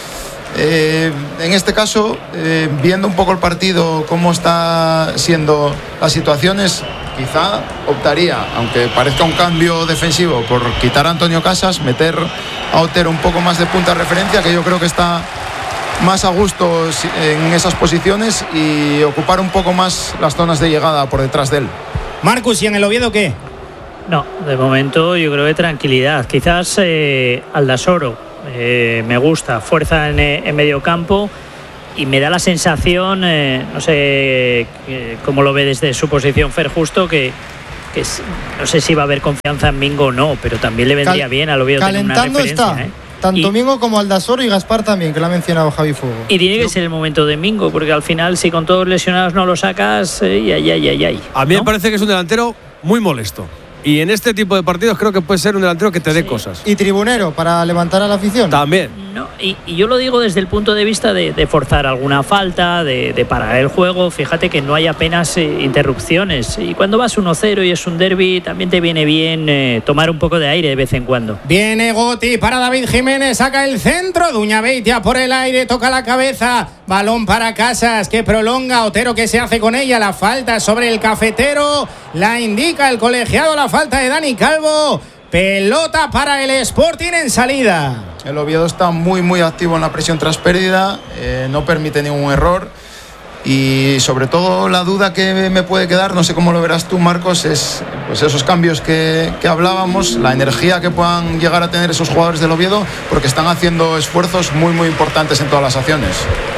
Eh, en este caso, eh, viendo un poco el partido, cómo está siendo las situaciones, quizá optaría, aunque parezca un cambio defensivo, por quitar a Antonio Casas, meter a Otero un poco más de punta de referencia, que yo creo que está más a gusto en esas posiciones, y ocupar un poco más las zonas de llegada por detrás de él. Marcus, ¿y en el Oviedo qué? No, de momento yo creo que tranquilidad. Quizás eh, Aldasoro. Eh, me gusta, fuerza en, en medio campo, y me da la sensación, eh, no sé eh, cómo lo ve desde su posición Fer Justo, que, que es, no sé si va a haber confianza en Mingo o no, pero también le vendría Cal bien al Oviedo tener una referencia. Está. ¿eh? Tanto y, Mingo como Aldasoro y Gaspar también, que lo ha mencionado Javi Fuego. Y tiene que ser el momento de Mingo, porque al final, si con todos lesionados no lo sacas, eh, ay, ay, ay, ay. A mí ¿no? me parece que es un delantero muy molesto. Y en este tipo de partidos creo que puede ser un delantero que te dé sí. cosas. Y tribunero para levantar a la afición. También. No, y, y yo lo digo desde el punto de vista de, de forzar alguna falta, de, de parar el juego. Fíjate que no hay apenas eh, interrupciones. Y cuando vas uno cero y es un derbi, también te viene bien eh, tomar un poco de aire de vez en cuando. Viene Goti para David Jiménez, saca el centro. Duñabeitia por el aire, toca la cabeza. Balón para Casas, que prolonga. Otero, que se hace con ella. La falta sobre el Cafetero. La indica el colegiado, la falta de Dani Calvo. Pelota para el Sporting en salida. El Oviedo está muy muy activo en la presión tras pérdida, eh, no permite ningún error, y sobre todo la duda que me puede quedar, no sé cómo lo verás tú, Marcos, es pues esos cambios que, que hablábamos, la energía que puedan llegar a tener esos jugadores del Oviedo, porque están haciendo esfuerzos muy muy importantes en todas las acciones.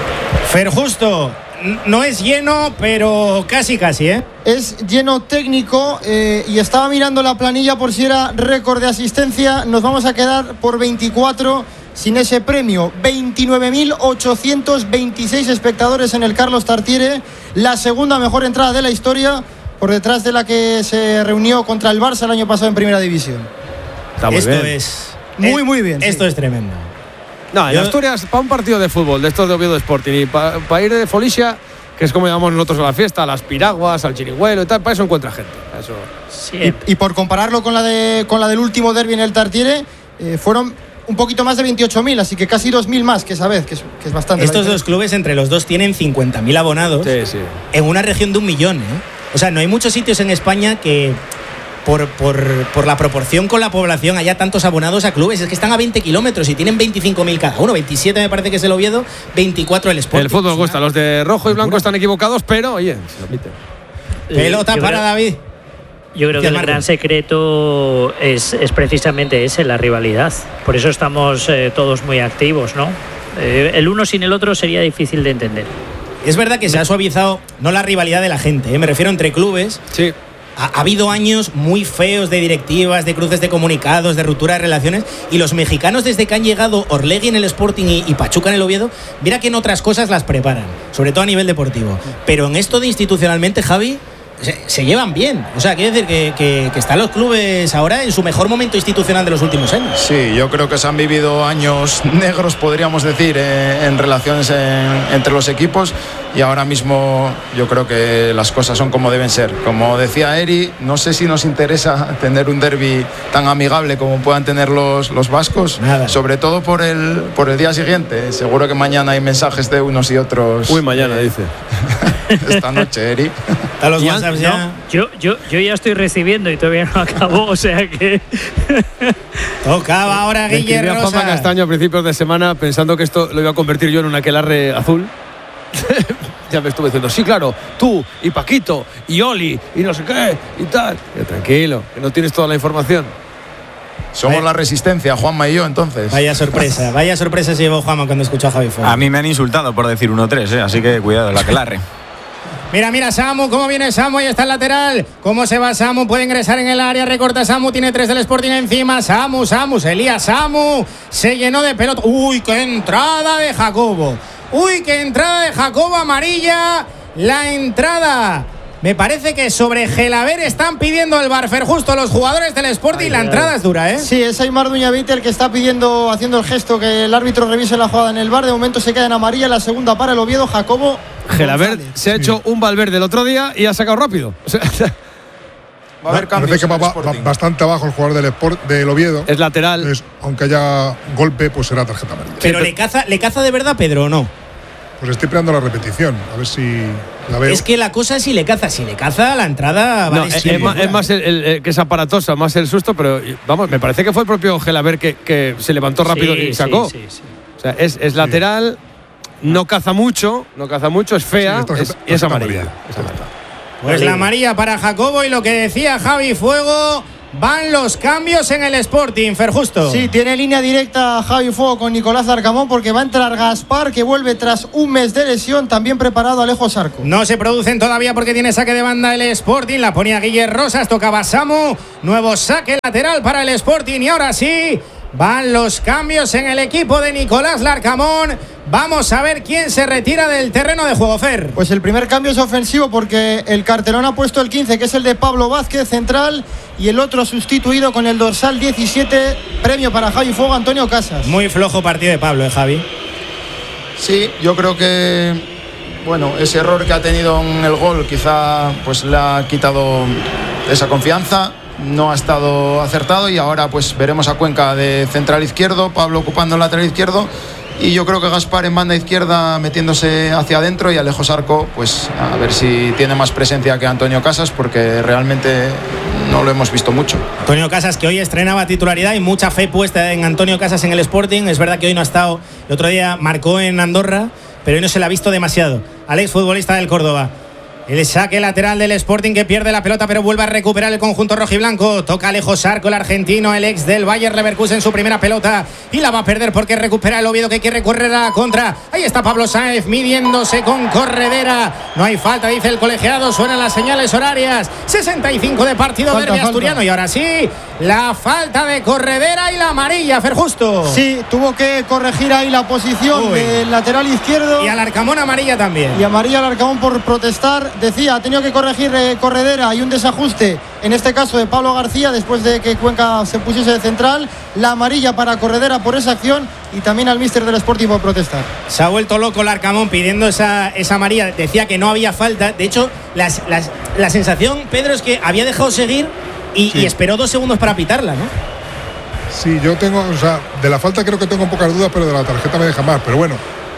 Fer Justo, no es lleno, pero casi casi, ¿eh? Es lleno técnico, eh, y estaba mirando la planilla por si era récord de asistencia. Nos vamos a quedar por veinticuatro sin ese premio. veintinueve mil ochocientos veintiséis espectadores en el Carlos Tartiere, la segunda mejor entrada de la historia, por detrás de la que se reunió contra el Barça el año pasado en Primera División. Está muy Esto bien. es muy muy bien. Esto sí. es tremendo. No, en Yo... Asturias, para un partido de fútbol de estos de Oviedo Sporting, y para pa ir de Folicia, que es como llamamos nosotros a la fiesta, a las piraguas, al chirigüelo y tal, para eso encuentra gente. Eso. Y, y por compararlo con la de con la del último derbi en el Tartiere, eh, fueron un poquito más de veintiocho mil, así que casi dos mil más que esa vez, que es, que es bastante. Estos dos clubes entre los dos tienen cincuenta mil abonados, sí, sí. en una región de un millón, ¿eh? O sea, no hay muchos sitios en España que por, por, por la proporción con la población haya tantos abonados a clubes. Es que están a veinte kilómetros y tienen veinticinco mil cada uno. veintisiete me parece que es el Oviedo, veinticuatro el Sporting. El fútbol gusta, los de rojo y blanco están equivocados, pero oye, se lo piten. Pelota Yo para creo, David. Yo creo que el gran secreto es, es precisamente ese, la rivalidad. Por eso estamos eh, todos muy activos, ¿no? Eh, el uno sin el otro sería difícil de entender. Es verdad que se ha suavizado, no la rivalidad de la gente, ¿eh? Me refiero entre clubes. Sí. Ha, ha habido años muy feos de directivas, de cruces de comunicados, de ruptura de relaciones, y los mexicanos, desde que han llegado Orlegui en el Sporting y, y Pachuca en el Oviedo, mira que en otras cosas las preparan, sobre todo a nivel deportivo. Pero en esto de institucionalmente, Javi, se, se llevan bien. O sea, quiere decir que, que, que están los clubes ahora en su mejor momento institucional de los últimos años. Sí, yo creo que se han vivido años negros, podríamos decir, en, en relaciones en, entre los equipos, y ahora mismo yo creo que las cosas son como deben ser. Como decía Eri, no sé si nos interesa tener un derbi tan amigable como puedan tener los, los vascos. Nada. Sobre todo por el, por el día siguiente. Seguro que mañana hay mensajes de unos y otros. Uy, mañana, eh, dice. Esta noche, Eri. A los Ya, WhatsApps no, ya. yo, yo, yo ya estoy recibiendo y todavía no acabó, o sea que... Tocaba ahora Me Guille escribí a Juanma Rosa. Castaño a principios de semana pensando que esto lo iba a convertir yo en un aquelarre azul. Ya me estuve diciendo, sí, claro, tú y Paquito y Oli y no sé qué y tal. Yo, tranquilo, que no tienes toda la información. Somos Vaya. la resistencia, Juanma y yo, entonces. Vaya sorpresa, vaya sorpresa se llevó Juanma cuando escuchó a Javi Fuego. A mí me han insultado por decir uno tres, ¿eh? Así que cuidado, la aquelarre. Mira, mira, Samu, cómo viene Samu, ahí está el lateral. ¿Cómo se va Samu? Puede ingresar en el área, recorta Samu, tiene tres del Sporting encima. Samu, Samu, se lía Samu, se llenó de pelota. Uy, qué entrada de Jacobo. Uy, qué entrada de Jacobo, amarilla. La entrada. Me parece que sobre Gelaber están pidiendo el Barfer justo los jugadores del Sporting. Ay, la entrada ay. es dura, ¿eh? Sí, es Aimar Duñabeitia el que está pidiendo, haciendo el gesto que el árbitro revise la jugada en el V A R. De momento se queda en amarilla, la segunda para el Oviedo, Jacobo Gelaber se ha hecho un Valverde el otro día y ha sacado rápido. O sea, Va a haber cambios. Parece que va, en el va Sporting. bastante abajo el jugador del, Sport, del Oviedo. Es lateral. Entonces, aunque haya golpe, pues será tarjeta amarilla. Pero le caza, ¿le caza de verdad Pedro o no? Pues estoy esperando la repetición, a ver si la veo. Es que la cosa es si le caza. Si le caza, la entrada No, vale es, es más, es más el, el- el que es aparatosa, más el susto, pero vamos, me parece que fue el propio Gelaber que, que se levantó rápido Sí, y sacó. sí, sí, sí. O sea, es, es lateral, no caza mucho, no caza mucho, es fea Sí, es tarjeta- es- y es tarjeta amarilla. amarilla. Es amarilla. Pues la amarilla para Jacobo y lo que decía Javi Fuego, van los cambios en el Sporting, Ferjusto. Sí, tiene línea directa Javi Fuego con Nicolás Larcamón porque va a entrar Gaspar, que vuelve tras un mes de lesión, también preparado Alejo Sarco. No se producen todavía porque tiene saque de banda el Sporting, la ponía Guille Rosas, tocaba Samu, nuevo saque lateral para el Sporting y ahora sí, van los cambios en el equipo de Nicolás Larcamón. Vamos a ver quién se retira del terreno de juego, Fer. Pues el primer cambio es ofensivo porque el cartelón ha puesto el quince, que es el de Pablo Vázquez, central, y el otro sustituido con el dorsal diecisiete, premio para Javi Fuego, Antonio Casas. Muy flojo partido de Pablo, ¿eh, Javi? Sí, yo creo que bueno, ese error que ha tenido en el gol quizá pues le ha quitado esa confianza. No ha estado acertado y ahora pues veremos a Cuenca de central izquierdo, Pablo ocupando el lateral izquierdo y yo creo que Gaspar en banda izquierda metiéndose hacia adentro y Alejo Sarco pues a ver si tiene más presencia que Antonio Casas porque realmente no lo hemos visto mucho. Antonio Casas, que hoy estrenaba titularidad y mucha fe puesta en Antonio Casas en el Sporting. Es verdad que hoy no ha estado, el otro día marcó en Andorra, pero hoy no se le ha visto demasiado al exfutbolista del Córdoba. El saque lateral del Sporting que pierde la pelota pero vuelve a recuperar el conjunto rojiblanco. Toca Alejo Sarco, el argentino, el ex del Bayer Leverkusen, su primera pelota y la va a perder porque recupera el Oviedo que quiere correr a la contra. Ahí está Pablo Sáenz midiéndose con Corredera. No hay falta, dice el colegiado, suenan las señales horarias. sesenta y cinco de partido, Falta, derbi falta. asturiano y ahora sí, la falta de Corredera y la amarilla, Ferjusto. Sí, tuvo que corregir ahí la posición Uy. del lateral izquierdo. Y al Arcamón amarilla también. Y amarilla al Arcamón por protestar. Decía, ha tenido que corregir eh, Corredera y un desajuste, en este caso de Pablo García, después de que Cuenca se pusiese de central. La amarilla para Corredera por esa acción y también al míster del Sporting por protestar. Se ha vuelto loco el Arcamón pidiendo esa, esa amarilla. Decía que no había falta. De hecho, las, las, la sensación, Pedro, es que había dejado seguir y, Sí. y esperó dos segundos para pitarla, ¿no? Sí, yo tengo, o sea, de la falta creo que tengo pocas dudas, pero de la tarjeta me deja más. Pero bueno,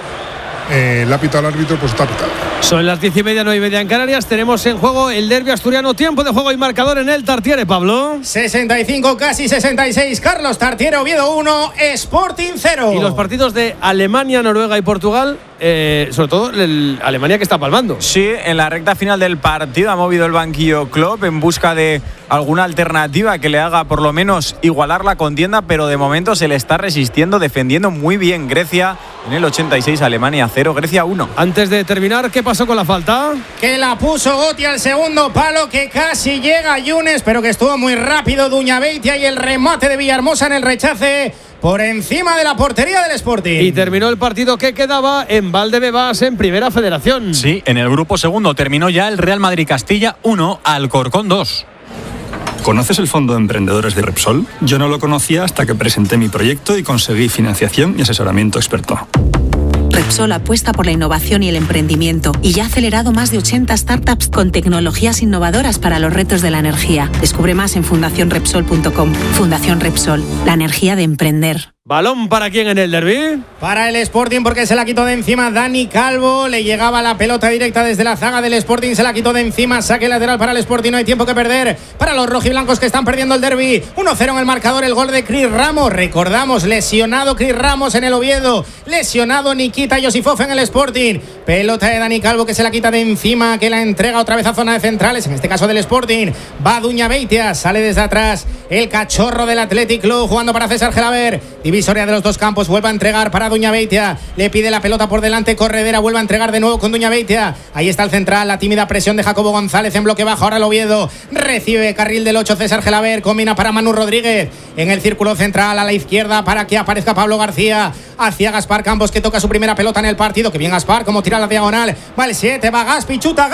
eh, el árbitro al árbitro, pues está pitado. Son las diez y media, nueve y media en Canarias. Tenemos en juego el derbi asturiano. Tiempo de juego y marcador en el Tartiere, Pablo. sesenta y cinco, casi sesenta y seis. Carlos Tartiere, Oviedo uno, Sporting cero. Y los partidos de Alemania, Noruega y Portugal, eh, sobre todo el Alemania que está palmando. Sí, en la recta final del partido ha movido el banquillo Klopp en busca de alguna alternativa que le haga por lo menos igualar la contienda, pero de momento se le está resistiendo, defendiendo muy bien Grecia. En el ochenta y seis, Alemania cero, Grecia uno. Antes de terminar, ¿qué pasó con la falta? Que la puso Gotti al segundo palo, que casi llega Yunes, pero que estuvo muy rápido Duñabeitia y el remate de Villahermosa en el rechace por encima de la portería del Sporting. Y terminó el partido que quedaba en Valdebebas en Primera Federación. Sí, en el grupo segundo terminó ya el Real Madrid Castilla uno, Alcorcón dos. ¿Conoces el Fondo de Emprendedores de Repsol? Yo no lo conocía hasta que presenté mi proyecto y conseguí financiación y asesoramiento experto. Repsol apuesta por la innovación y el emprendimiento y ya ha acelerado más de ochenta startups con tecnologías innovadoras para los retos de la energía. Descubre más en fundación repsol punto com. Fundación Repsol, la energía de emprender. ¿Balón para quién en el derbi? Para el Sporting, porque se la quitó de encima Dani Calvo. Le llegaba la pelota directa desde la zaga del Sporting. Se la quitó de encima. Saque lateral para el Sporting. No hay tiempo que perder para los rojiblancos que están perdiendo el derbi. uno cero en el marcador. El gol de Cris Ramos. Recordamos, lesionado Cris Ramos en el Oviedo. Lesionado Nikita Yosifov en el Sporting. Pelota de Dani Calvo que se la quita de encima. Que la entrega otra vez a zona de centrales. En este caso del Sporting. Va Duñabeitia. Sale desde atrás el cachorro del Athletic Club. Jugando para César Gelaber. Divisoria de los dos campos, vuelve a entregar para Duñabeitia, le pide la pelota por delante Corredera, vuelve a entregar de nuevo con Duñabeitia, ahí está el central, la tímida presión de Jacobo González en bloque bajo, ahora el Oviedo, recibe carril del ocho César Gelaber, combina para Manu Rodríguez, en el círculo central a la izquierda para que aparezca Pablo García, hacia Gaspar Campos que toca su primera pelota en el partido, que bien Gaspar, como tira la diagonal, va el siete, va Gaspi, chuta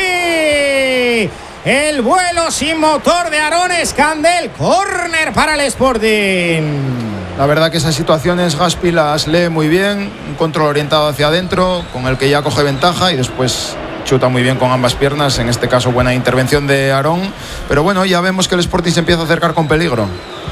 Gaspi. El vuelo sin motor de Aarón Escandel, córner para el Sporting. La verdad que esas situaciones Gaspi las lee muy bien, un control orientado hacia adentro, con el que ya coge ventaja y después chuta muy bien con ambas piernas, en este caso buena intervención de Aarón, pero bueno, ya vemos que el Sporting se empieza a acercar con peligro.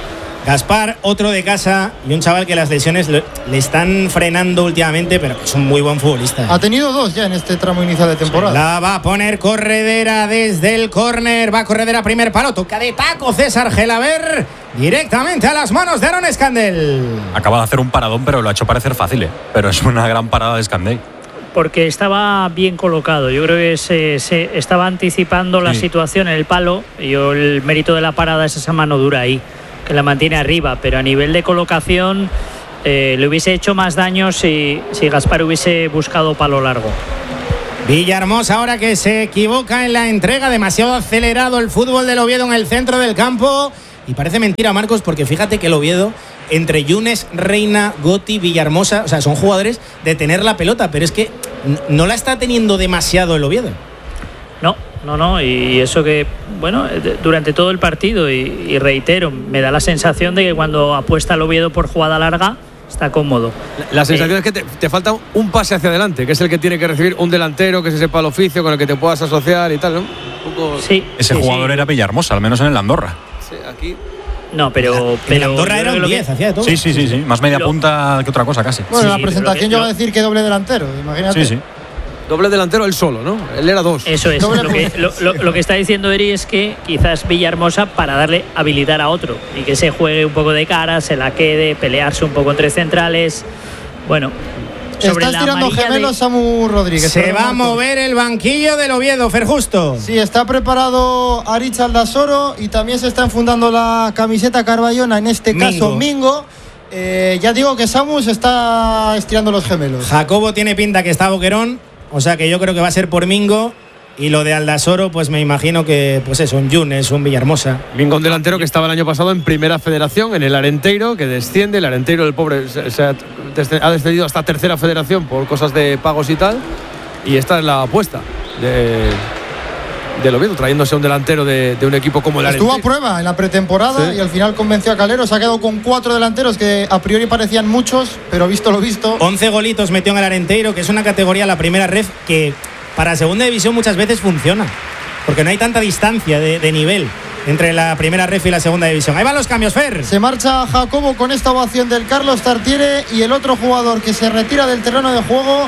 Gaspar, otro de casa y un chaval que las lesiones le, le están frenando últimamente, pero que es un muy buen futbolista. Ha tenido dos ya en este tramo inicial de temporada. La va a poner Corredera desde el córner, va Corredera primer palo, toca de taco César Gelaber, directamente a las manos de Aaron Scandell. Acaba de hacer un paradón, pero lo ha hecho parecer fácil, ¿eh? Pero es una gran parada de Scandell. Porque estaba bien colocado. Yo creo que se, se estaba anticipando la Sí. situación en el palo. Y yo, el mérito de la parada es esa mano dura ahí, que la mantiene arriba. Pero a nivel de colocación eh, le hubiese hecho más daño si, si Gaspar hubiese buscado palo largo. Villahermosa ahora que se equivoca en la entrega, demasiado acelerado el fútbol del Oviedo en el centro del campo. Y parece mentira, Marcos, porque fíjate que el Oviedo, entre Yunes, Reina, Goti, Villahermosa, o sea, son jugadores de tener la pelota, pero es que no la está teniendo demasiado el Oviedo. No, no, no, y eso que, bueno, durante todo el partido, y, y reitero, me da la sensación de que cuando apuesta el Oviedo por jugada larga, está cómodo. La, la sensación eh, es que te, te falta un pase hacia adelante, que es el que tiene que recibir un delantero, que se sepa el oficio, con el que te puedas asociar y tal, ¿no? Un poco... Sí. Ese sí, jugador sí. era Villahermosa, al menos en el Andorra. Sí, aquí... No, pero... pero Andorra era un diez, hacía de todo. Sí, sí, sí, sí, más media Lo... punta que otra cosa casi. Bueno, sí, la presentación yo yo voy a decir que doble delantero, imagínate. Sí, sí. Doble delantero él solo, ¿no? Él era dos. Eso es. Lo que, lo, lo, lo que está diciendo Eri es que quizás Villahermosa para darle habilidad a otro y que se juegue un poco de cara, se la quede, pelearse un poco entre centrales. Bueno, sobre Estás la tirando gemelos de... Samu Rodríguez. Se va a mover el banquillo del Oviedo, Fer Justo. Sí, está preparado Aritz Aldasoro y también se está enfundando la camiseta Carballona, en este Mingo. caso Mingo. Eh, ya digo que Samu se está estirando los gemelos. Jacobo tiene pinta que está boquerón, o sea que yo creo que va a ser por Mingo. Y lo de Aldasoro, pues me imagino que, pues eso, un Yunes, un Villahermosa. Mingo, un delantero que estaba el año pasado en Primera Federación, en el Arenteiro, que desciende. El Arenteiro, el pobre, se, se ha, ha descendido hasta Tercera Federación por cosas de pagos y tal. Y esta es la apuesta de, del Oviedo, trayéndose a un delantero de, de un equipo como el Arenteiro. Estuvo a prueba en la pretemporada, sí, y al final convenció a Calero. Se ha quedado con cuatro delanteros que a priori parecían muchos, pero visto lo visto. once golitos metió en el Arenteiro, que es una categoría, la primera ref, que para segunda división muchas veces funciona, porque no hay tanta distancia de, de nivel entre la primera ref y la segunda división. Ahí van los cambios, Fer. Se marcha Jacobo con esta ovación del Carlos Tartiere, y el otro jugador que se retira del terreno de juego,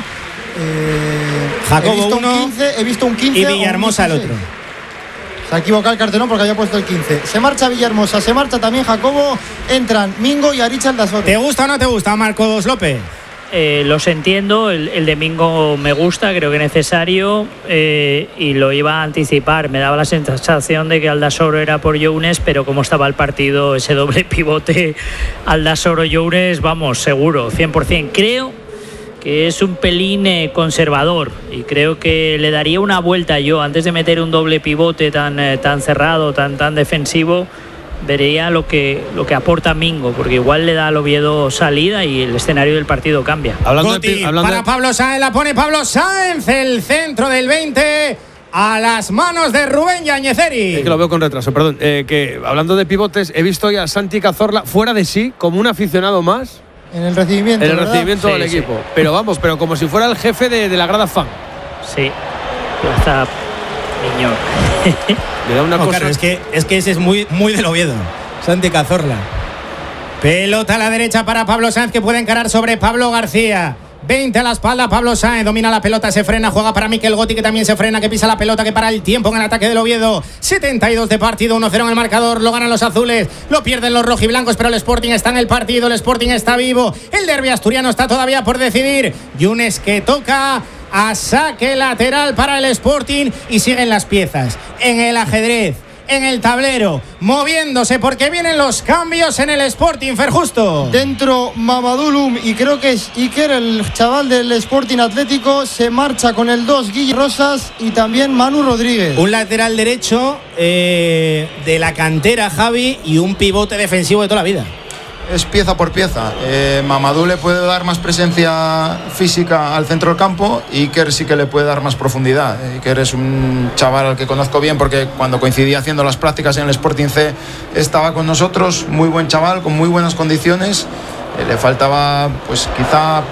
eh, Jacobo he visto uno, un quince, he visto un quince y Villahermosa el otro. Se ha equivocado el cartelón porque había puesto el quince. Se marcha Villahermosa, se marcha también Jacobo, entran Mingo y Aritz Aldasoro. ¿Te gusta o no te gusta, Marcos López? Eh, los entiendo, el, el de Mingo me gusta, creo que es necesario, eh, y lo iba a anticipar. Me daba la sensación de que Aldasoro era por Younes, pero como estaba el partido, ese doble pivote Aldasoro-Younes, vamos, seguro, cien por ciento. Creo que es un pelín eh, conservador, y creo que le daría una vuelta yo antes de meter un doble pivote tan, eh, tan cerrado, tan, tan defensivo. Vería lo que, lo que aporta Mingo, porque igual le da al Oviedo salida y el escenario del partido cambia. Hablando Goti, de, hablando para de... Pablo Sáenz, la pone Pablo Sáenz, el centro del veinte a las manos de Rubén Yañezeri. Es que lo veo con retraso, perdón. Eh, que hablando de pivotes, he visto ya a Santi Cazorla fuera de sí, como un aficionado más. En el recibimiento. En el ¿verdad? recibimiento Sí, del sí. equipo. Pero vamos, pero como si fuera el jefe de, de la grada fan. Sí, está niño. Le da una no, cosa. Claro, es que, es que ese es muy, muy del Oviedo. Santi Cazorla. Pelota a la derecha para Pablo Sáenz, que puede encarar sobre Pablo García. veinte a la espalda, Pablo Sáenz domina la pelota, se frena, juega para Miquel Goti, que también se frena, que pisa la pelota, que para el tiempo en el ataque del Oviedo. setenta y dos de partido, uno cero en el marcador, lo ganan los azules, lo pierden los rojiblancos, pero el Sporting está en el partido, el Sporting está vivo, el derbi asturiano está todavía por decidir. Yunes que toca a saque lateral para el Sporting, y siguen las piezas en el ajedrez, en el tablero, moviéndose, porque vienen los cambios en el Sporting, Fer Justo. Dentro Mamadulum, y creo que es Iker, el chaval del Sporting Atlético. Se marcha con el dos Guille Rosas y también Manu Rodríguez. Un lateral derecho eh, de la cantera, Javi, y un pivote defensivo de toda la vida. Es pieza por pieza. eh, Mamadou le puede dar más presencia física al centro del campo, y Iker sí que le puede dar más profundidad. Iker es un chaval al que conozco bien, porque cuando coincidí haciendo las prácticas en el Sporting C estaba con nosotros. Muy buen chaval, con muy buenas condiciones. eh, le faltaba pues quizá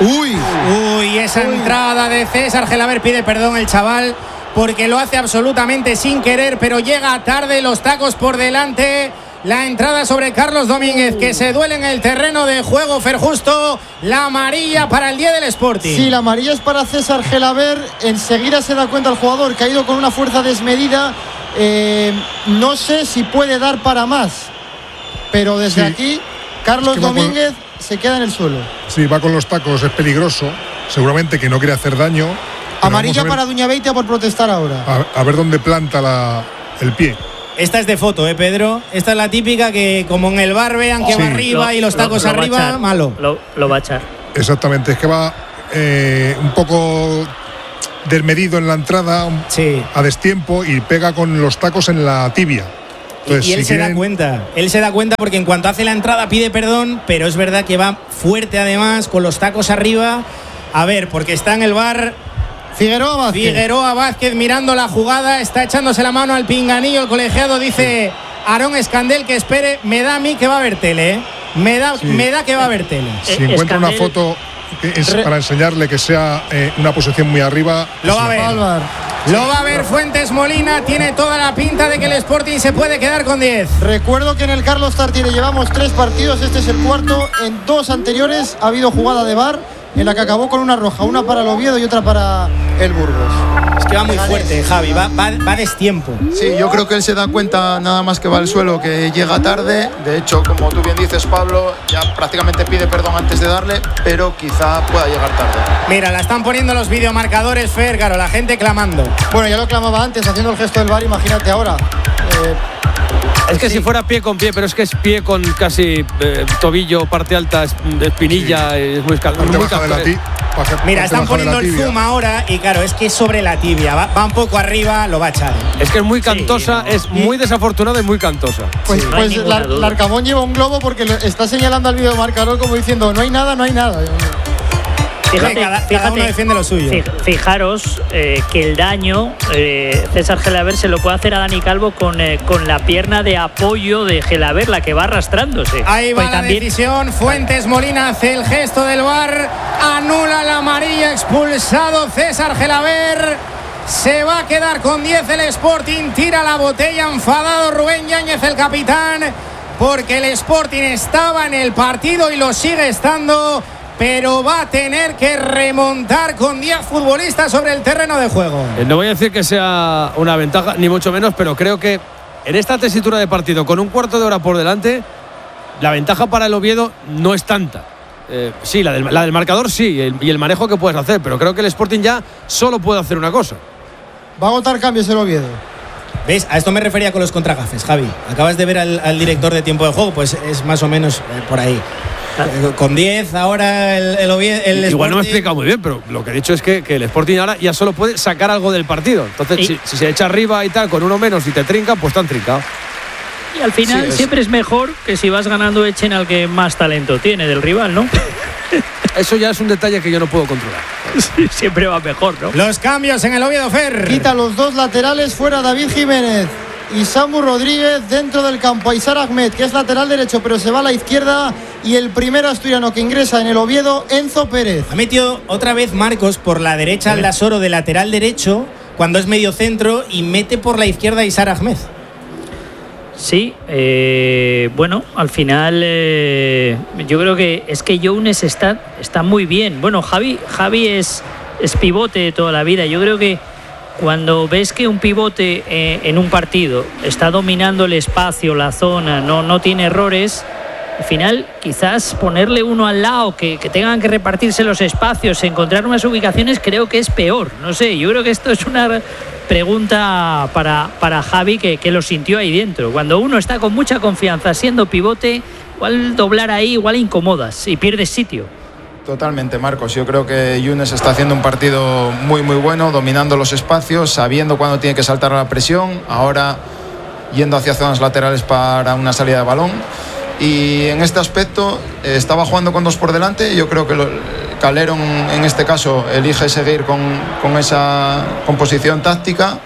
Uy, uy, esa uy. entrada de César Gelabert, pide perdón el chaval porque lo hace absolutamente sin querer, pero llega tarde, los tacos por delante. La entrada sobre Carlos Domínguez, que se duele en el terreno de juego. Fer Justo, la amarilla para el día del Sporting. Sí, la amarilla es para César Gelabert. Enseguida se da cuenta el jugador que ha ido con una fuerza desmedida. Eh, no sé si puede dar para más, pero desde sí. aquí Carlos es que Domínguez con... se queda en el suelo. Sí, va con los tacos, es peligroso. Seguramente que no quiere hacer daño. Amarilla para Duñabeitia por protestar ahora. A, a ver dónde planta la, el pie. Esta es de foto, ¿eh, Pedro? Esta es la típica que, como en el bar, vean que sí. va arriba lo, y los tacos lo, lo arriba, malo. Lo, lo va a echar. Exactamente, es que va eh, un poco desmedido en la entrada, sí. a destiempo, y pega con los tacos en la tibia. Entonces, y él si se quieren... da cuenta, él se da cuenta porque en cuanto hace la entrada pide perdón, pero es verdad que va fuerte además, con los tacos arriba. A ver, porque está en el bar... Figueroa Vázquez. Figueroa Vázquez mirando la jugada, está echándose la mano al pinganillo. El colegiado dice Aarón Escandel que espere. Me da a mí que va a haber tele, ¿eh? Me da, sí. me da que va a haber tele. Si eh, encuentra Escandel... una foto que es para enseñarle que sea eh, una posición muy arriba. Lo va a ver. Lo va a ver Fuentes Molina. Tiene toda la pinta de que el Sporting se puede quedar con diez. Recuerdo que en el Carlos Tartiere llevamos tres partidos. Este es el cuarto. En dos anteriores ha habido jugada de V A R, en la que acabó con una roja, una para el Oviedo y otra para el Burgos. Es que va muy fuerte, Javi, va, va, va destiempo. Sí, yo creo que él se da cuenta nada más que va al suelo que llega tarde. De hecho, como tú bien dices, Pablo, ya prácticamente pide perdón antes de darle, pero quizá pueda llegar tarde. Mira, la están poniendo los videomarcadores, Fer, claro, la gente clamando. Bueno, ya lo clamaba antes, haciendo el gesto del V A R, imagínate ahora. Eh, Es que sí. si fuera pie con pie, pero es que es pie con casi eh, tobillo, parte alta, espinilla, sí. es muy escalado. Mira, están poniendo el zoom ahora y claro, es que es sobre la tibia, va, va un poco arriba, lo va a echar. Es que es muy cantosa, sí, es muy desafortunada y muy cantosa. Pues, sí, no pues la, Larcamón lleva un globo porque está señalando al videomarcador como diciendo, no hay nada, no hay nada. Fíjate, cada, cada uno defiende lo suyo. Fijaros eh, que el daño eh, César Gelabert se lo puede hacer a Dani Calvo con, eh, con la pierna de apoyo de Gelabert, la que va arrastrándose. Ahí va pues la también... decisión. Fuentes Molina hace el gesto del V A R, anula la amarilla, expulsado César Gelabert. Se va a quedar con diez el Sporting, tira la botella, enfadado Rubén Yáñez, el capitán, porque el Sporting estaba en el partido y lo sigue estando, pero va a tener que remontar con diez futbolistas sobre el terreno de juego. No voy a decir que sea una ventaja, ni mucho menos, pero creo que en esta tesitura de partido, con un cuarto de hora por delante, la ventaja para el Oviedo no es tanta. Eh, sí, la del, la del marcador sí, el, y el manejo que puedes hacer, pero creo que el Sporting ya solo puede hacer una cosa. Va a agotar cambios el Oviedo. ¿Ves? A esto me refería con los contragafes, Javi. Acabas de ver al, al director de tiempo de juego, pues es más o menos eh, por ahí. Con diez ahora el, el, el, el Igual Sporting... no me he explicado muy bien, pero lo que he dicho es que, que el Sporting ahora ya solo puede sacar algo del partido. Entonces, ¿Y? si, si se echa arriba y tal, con uno menos y te trinca, pues te han trincado. Y al final sí, es... siempre es mejor que si vas ganando echen al que más talento tiene del rival, ¿no? Eso ya es un detalle que yo no puedo controlar. Sí, siempre va mejor, ¿no? Los cambios en el Oviedo, Fer. Quita los dos laterales, fuera David Jiménez y Samu Rodríguez dentro del campo. Aizar Ahmed, que es lateral derecho, pero se va a la izquierda. Y el primer asturiano que ingresa en el Oviedo, Enzo Pérez. Ha metido otra vez Marcos por la derecha al Lasoro de lateral derecho cuando es medio centro y mete por la izquierda a Aizar Ahmed. Sí, eh, bueno, al final eh, yo creo que es que Younes está, está muy bien. Bueno, Javi, Javi es, es pivote de toda la vida. Yo creo que cuando ves que un pivote eh, en un partido está dominando el espacio, la zona, no, no tiene errores, al final quizás ponerle uno al lado, que, que tengan que repartirse los espacios, encontrar unas ubicaciones, creo que es peor. No sé, yo creo que esto es una pregunta para, para Javi, que, que lo sintió ahí dentro. Cuando uno está con mucha confianza siendo pivote, igual doblar ahí, igual incomodas y pierdes sitio. Totalmente, Marcos. Yo creo que Younes está haciendo un partido muy muy bueno, dominando los espacios, sabiendo cuándo tiene que saltar a la presión, ahora yendo hacia zonas laterales para una salida de balón. Y en este aspecto eh, estaba jugando con dos por delante. Yo creo que lo, Calderón en este caso elige seguir con, con esa composición táctica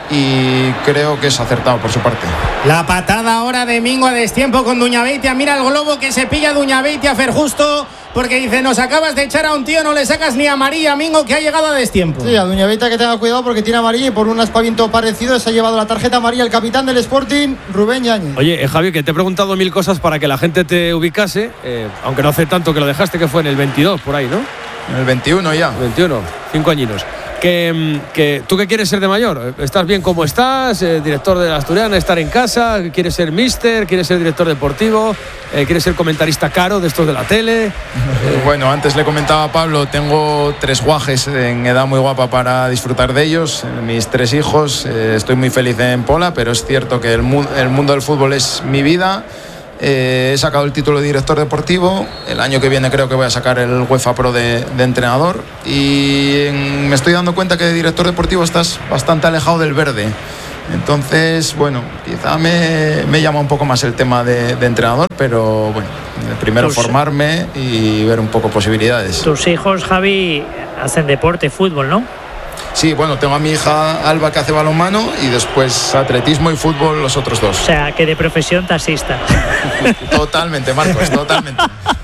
y creo que es acertado por su parte. La patada ahora de Mingo a destiempo con Duñabeitia. Mira el globo que se pilla Duñabeitia a Ferjusto, porque dice, nos acabas de echar a un tío, no le sacas ni amarilla, Mingo, que ha llegado a destiempo. Sí, a Duñabeitia que tenga cuidado porque tiene amarilla y por un aspaviento parecido se ha llevado la tarjeta amarilla el capitán del Sporting, Rubén Yáñez. Oye, eh, Javi, que te he preguntado mil cosas para que la gente te ubicase, eh, aunque no hace tanto que lo dejaste, que fue en el veintidós, por ahí, ¿no? En el veintiuno ya. veintiuno, cinco añinos. Que, que, ¿Tú qué quieres ser de mayor? ¿Estás bien como estás? Eh, director de la Asturiana, estar en casa, ¿quieres ser míster? ¿Quieres ser director deportivo? Eh, ¿Quieres ser comentarista caro de estos de la tele? Eh, bueno, antes le comentaba a Pablo, tengo tres guajes en edad muy guapa para disfrutar de ellos, mis tres hijos, eh, estoy muy feliz en Pola, pero es cierto que el, mu- el mundo del fútbol es mi vida. Eh, he sacado el título de director deportivo, el año que viene creo que voy a sacar el UEFA Pro de, de entrenador y en, me estoy dando cuenta que de director deportivo estás bastante alejado del verde. Entonces, bueno, quizá me, me llama un poco más el tema de, de entrenador, pero bueno, primero Tus, formarme y ver un poco posibilidades. Tus hijos, Javi, hacen deporte, fútbol, ¿no? Sí, bueno, tengo a mi hija Alba que hace balonmano y después atletismo y fútbol los otros dos. O sea, que de profesión taxista. Totalmente, Marcos, totalmente.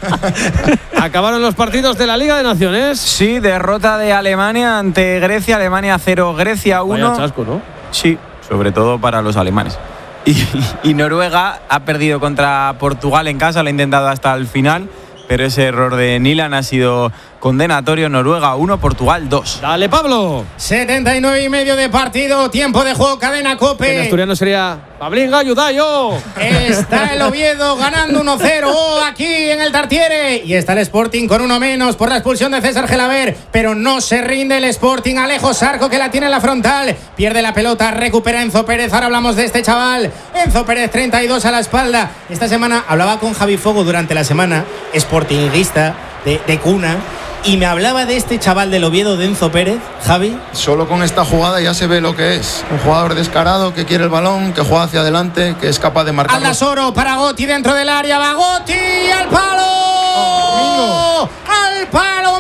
¿Acabaron los partidos de la Liga de Naciones? Sí, derrota de Alemania ante Grecia, Alemania cero, Grecia uno. Vaya chasco, ¿no? Sí, sobre todo para los alemanes. Y, y Noruega ha perdido contra Portugal en casa, lo ha intentado hasta el final, pero ese error de Nilan ha sido condenatorio. Noruega uno, Portugal dos. Dale, Pablo. setenta y nueve y medio de partido, tiempo de juego, cadena COPE. En asturiano sería Pablín Galludayo. Está el Oviedo ganando uno cero aquí en el Tartiere. Y está el Sporting con uno menos por la expulsión de César Gelaber. Pero no se rinde el Sporting. Alejo Sarco que la tiene en la frontal. Pierde la pelota, recupera Enzo Pérez. Ahora hablamos de este chaval. Enzo Pérez, treinta y dos a la espalda. Esta semana hablaba con Javi Fogo durante la semana, sportinguista de, de cuna. Y me hablaba de este chaval del Oviedo, de Enzo Pérez, Javi. Solo con esta jugada ya se ve lo que es. Un jugador descarado que quiere el balón, que juega hacia adelante, que es capaz de marcar. Aldasoro para Gotti dentro del área. Va Gotti al palo. Oh, al palo,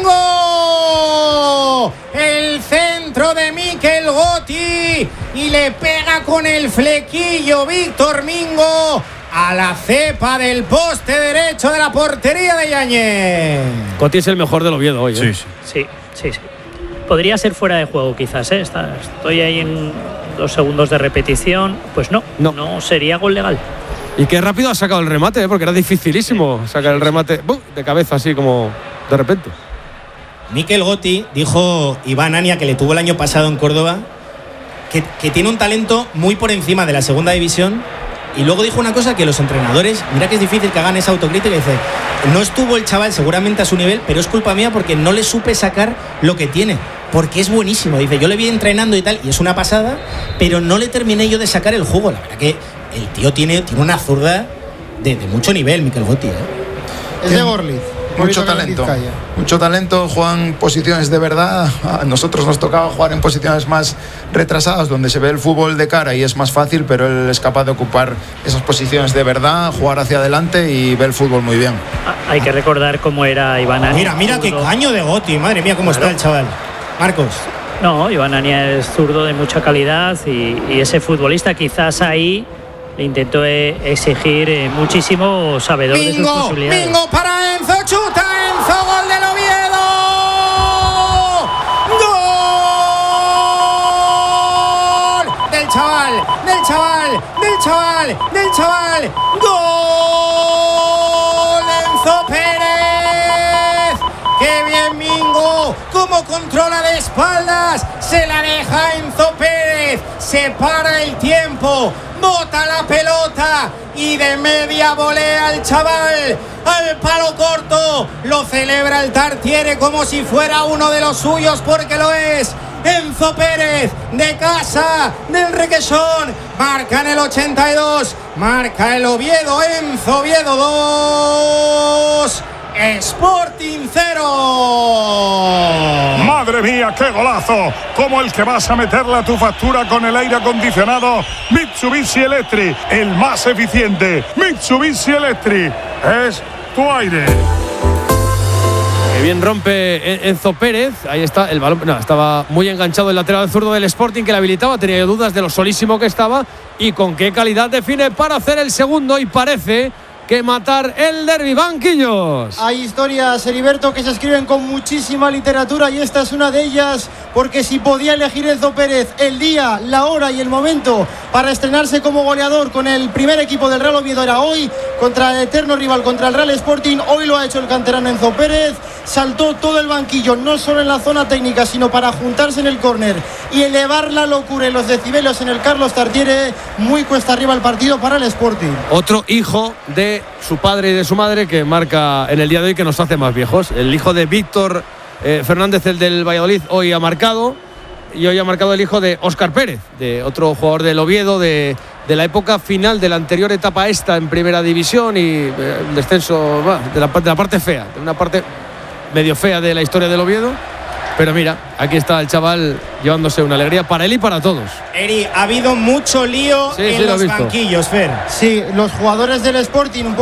Mingo. El centro de Mikel Gotti. Y le pega con el flequillo Víctor Mingo a la cepa del poste derecho de la portería de Yáñez. Coti es el mejor del Oviedo hoy, ¿eh? Sí, sí, sí, sí, sí. Podría ser fuera de juego quizás, ¿eh? Está, estoy ahí en dos segundos de repetición. Pues no, no, no sería gol legal. Y qué rápido ha sacado el remate, ¿eh? Porque era dificilísimo sacar el remate ¡bum! De cabeza así como de repente. Mikel Gotti dijo Iván Ania, que le tuvo el año pasado en Córdoba, que, que tiene un talento muy por encima de la segunda división. Y luego dijo una cosa que los entrenadores, mira que es difícil que hagan esa autocrítica, y dice, no estuvo el chaval seguramente a su nivel, pero es culpa mía porque no le supe sacar lo que tiene, porque es buenísimo. Dice, yo le vi entrenando y tal, y es una pasada, pero no le terminé yo de sacar el jugo. La verdad que el tío tiene, tiene una zurda de, de mucho nivel, Mikel Gotti, ¿eh? Es de Gorliz. Mucho talento, mucho talento, juegan posiciones de verdad. A nosotros nos tocaba jugar en posiciones más retrasadas, donde se ve el fútbol de cara y es más fácil, pero él es capaz de ocupar esas posiciones de verdad, jugar hacia adelante y ve el fútbol muy bien. Hay que recordar cómo era Iván Ania. Mira, mira qué caño de Gotti, madre mía, cómo claro. está el chaval. Marcos. No, Iván Ania es zurdo de mucha calidad y, y ese futbolista quizás ahí le intentó exigir muchísimo, sabedor Mingo, de sus posibilidades. Mingo para Enzo, chuta Enzo, gol del Oviedo. ¡Gol! Del chaval, del chaval, del chaval, del chaval. ¡Gol! Enzo Pérez. ¡Qué bien Mingo! ¡Cómo controla de espaldas! Se la deja Enzo Pérez. Se para el tiempo. Bota la pelota y de media volea al chaval al palo corto. Lo celebra el Tartiere como si fuera uno de los suyos, porque lo es. Enzo Pérez, de casa, del Requesón, marca en el ochenta y dos, marca el Oviedo. Enzo Oviedo dos, Sporting cero. Madre mía, qué golazo, como el que vas a meterle a tu factura con el aire acondicionado Mitsubishi Electric, el más eficiente. Mitsubishi Electric es tu aire. Que bien rompe Enzo Pérez. Ahí está el balón. No, estaba muy enganchado el lateral zurdo del Sporting que le habilitaba. Tenía dudas de lo solísimo que estaba y con qué calidad define para hacer el segundo. Y parece que matar el derbi. Banquillos. Hay historias, Heriberto, que se escriben con muchísima literatura y esta es una de ellas, porque si podía elegir Enzo Pérez el día, la hora y el momento para estrenarse como goleador con el primer equipo del Real Oviedo era hoy, contra el eterno rival, contra el Real Sporting. Hoy lo ha hecho el canterano Enzo Pérez. Saltó todo el banquillo, no solo en la zona técnica, sino para juntarse en el córner y elevar la locura y los decibelios en el Carlos Tartiere. Muy cuesta arriba el partido para el Sporting. Otro hijo de su padre y de su madre que marca en el día de hoy, que nos hace más viejos. El hijo de Víctor eh, Fernández, el del Valladolid, hoy ha marcado, y hoy ha marcado el hijo de Óscar Pérez, de otro jugador del Oviedo, de, de la época final de la anterior etapa esta en primera división, y eh, el descenso bah, de, la, de la parte fea, de una parte medio fea de la historia del Oviedo. Pero mira, aquí está el chaval llevándose una alegría para él y para todos. Eri, ha habido mucho lío sí, en sí, los banquillos, Fer. Sí, los jugadores del Sporting un poco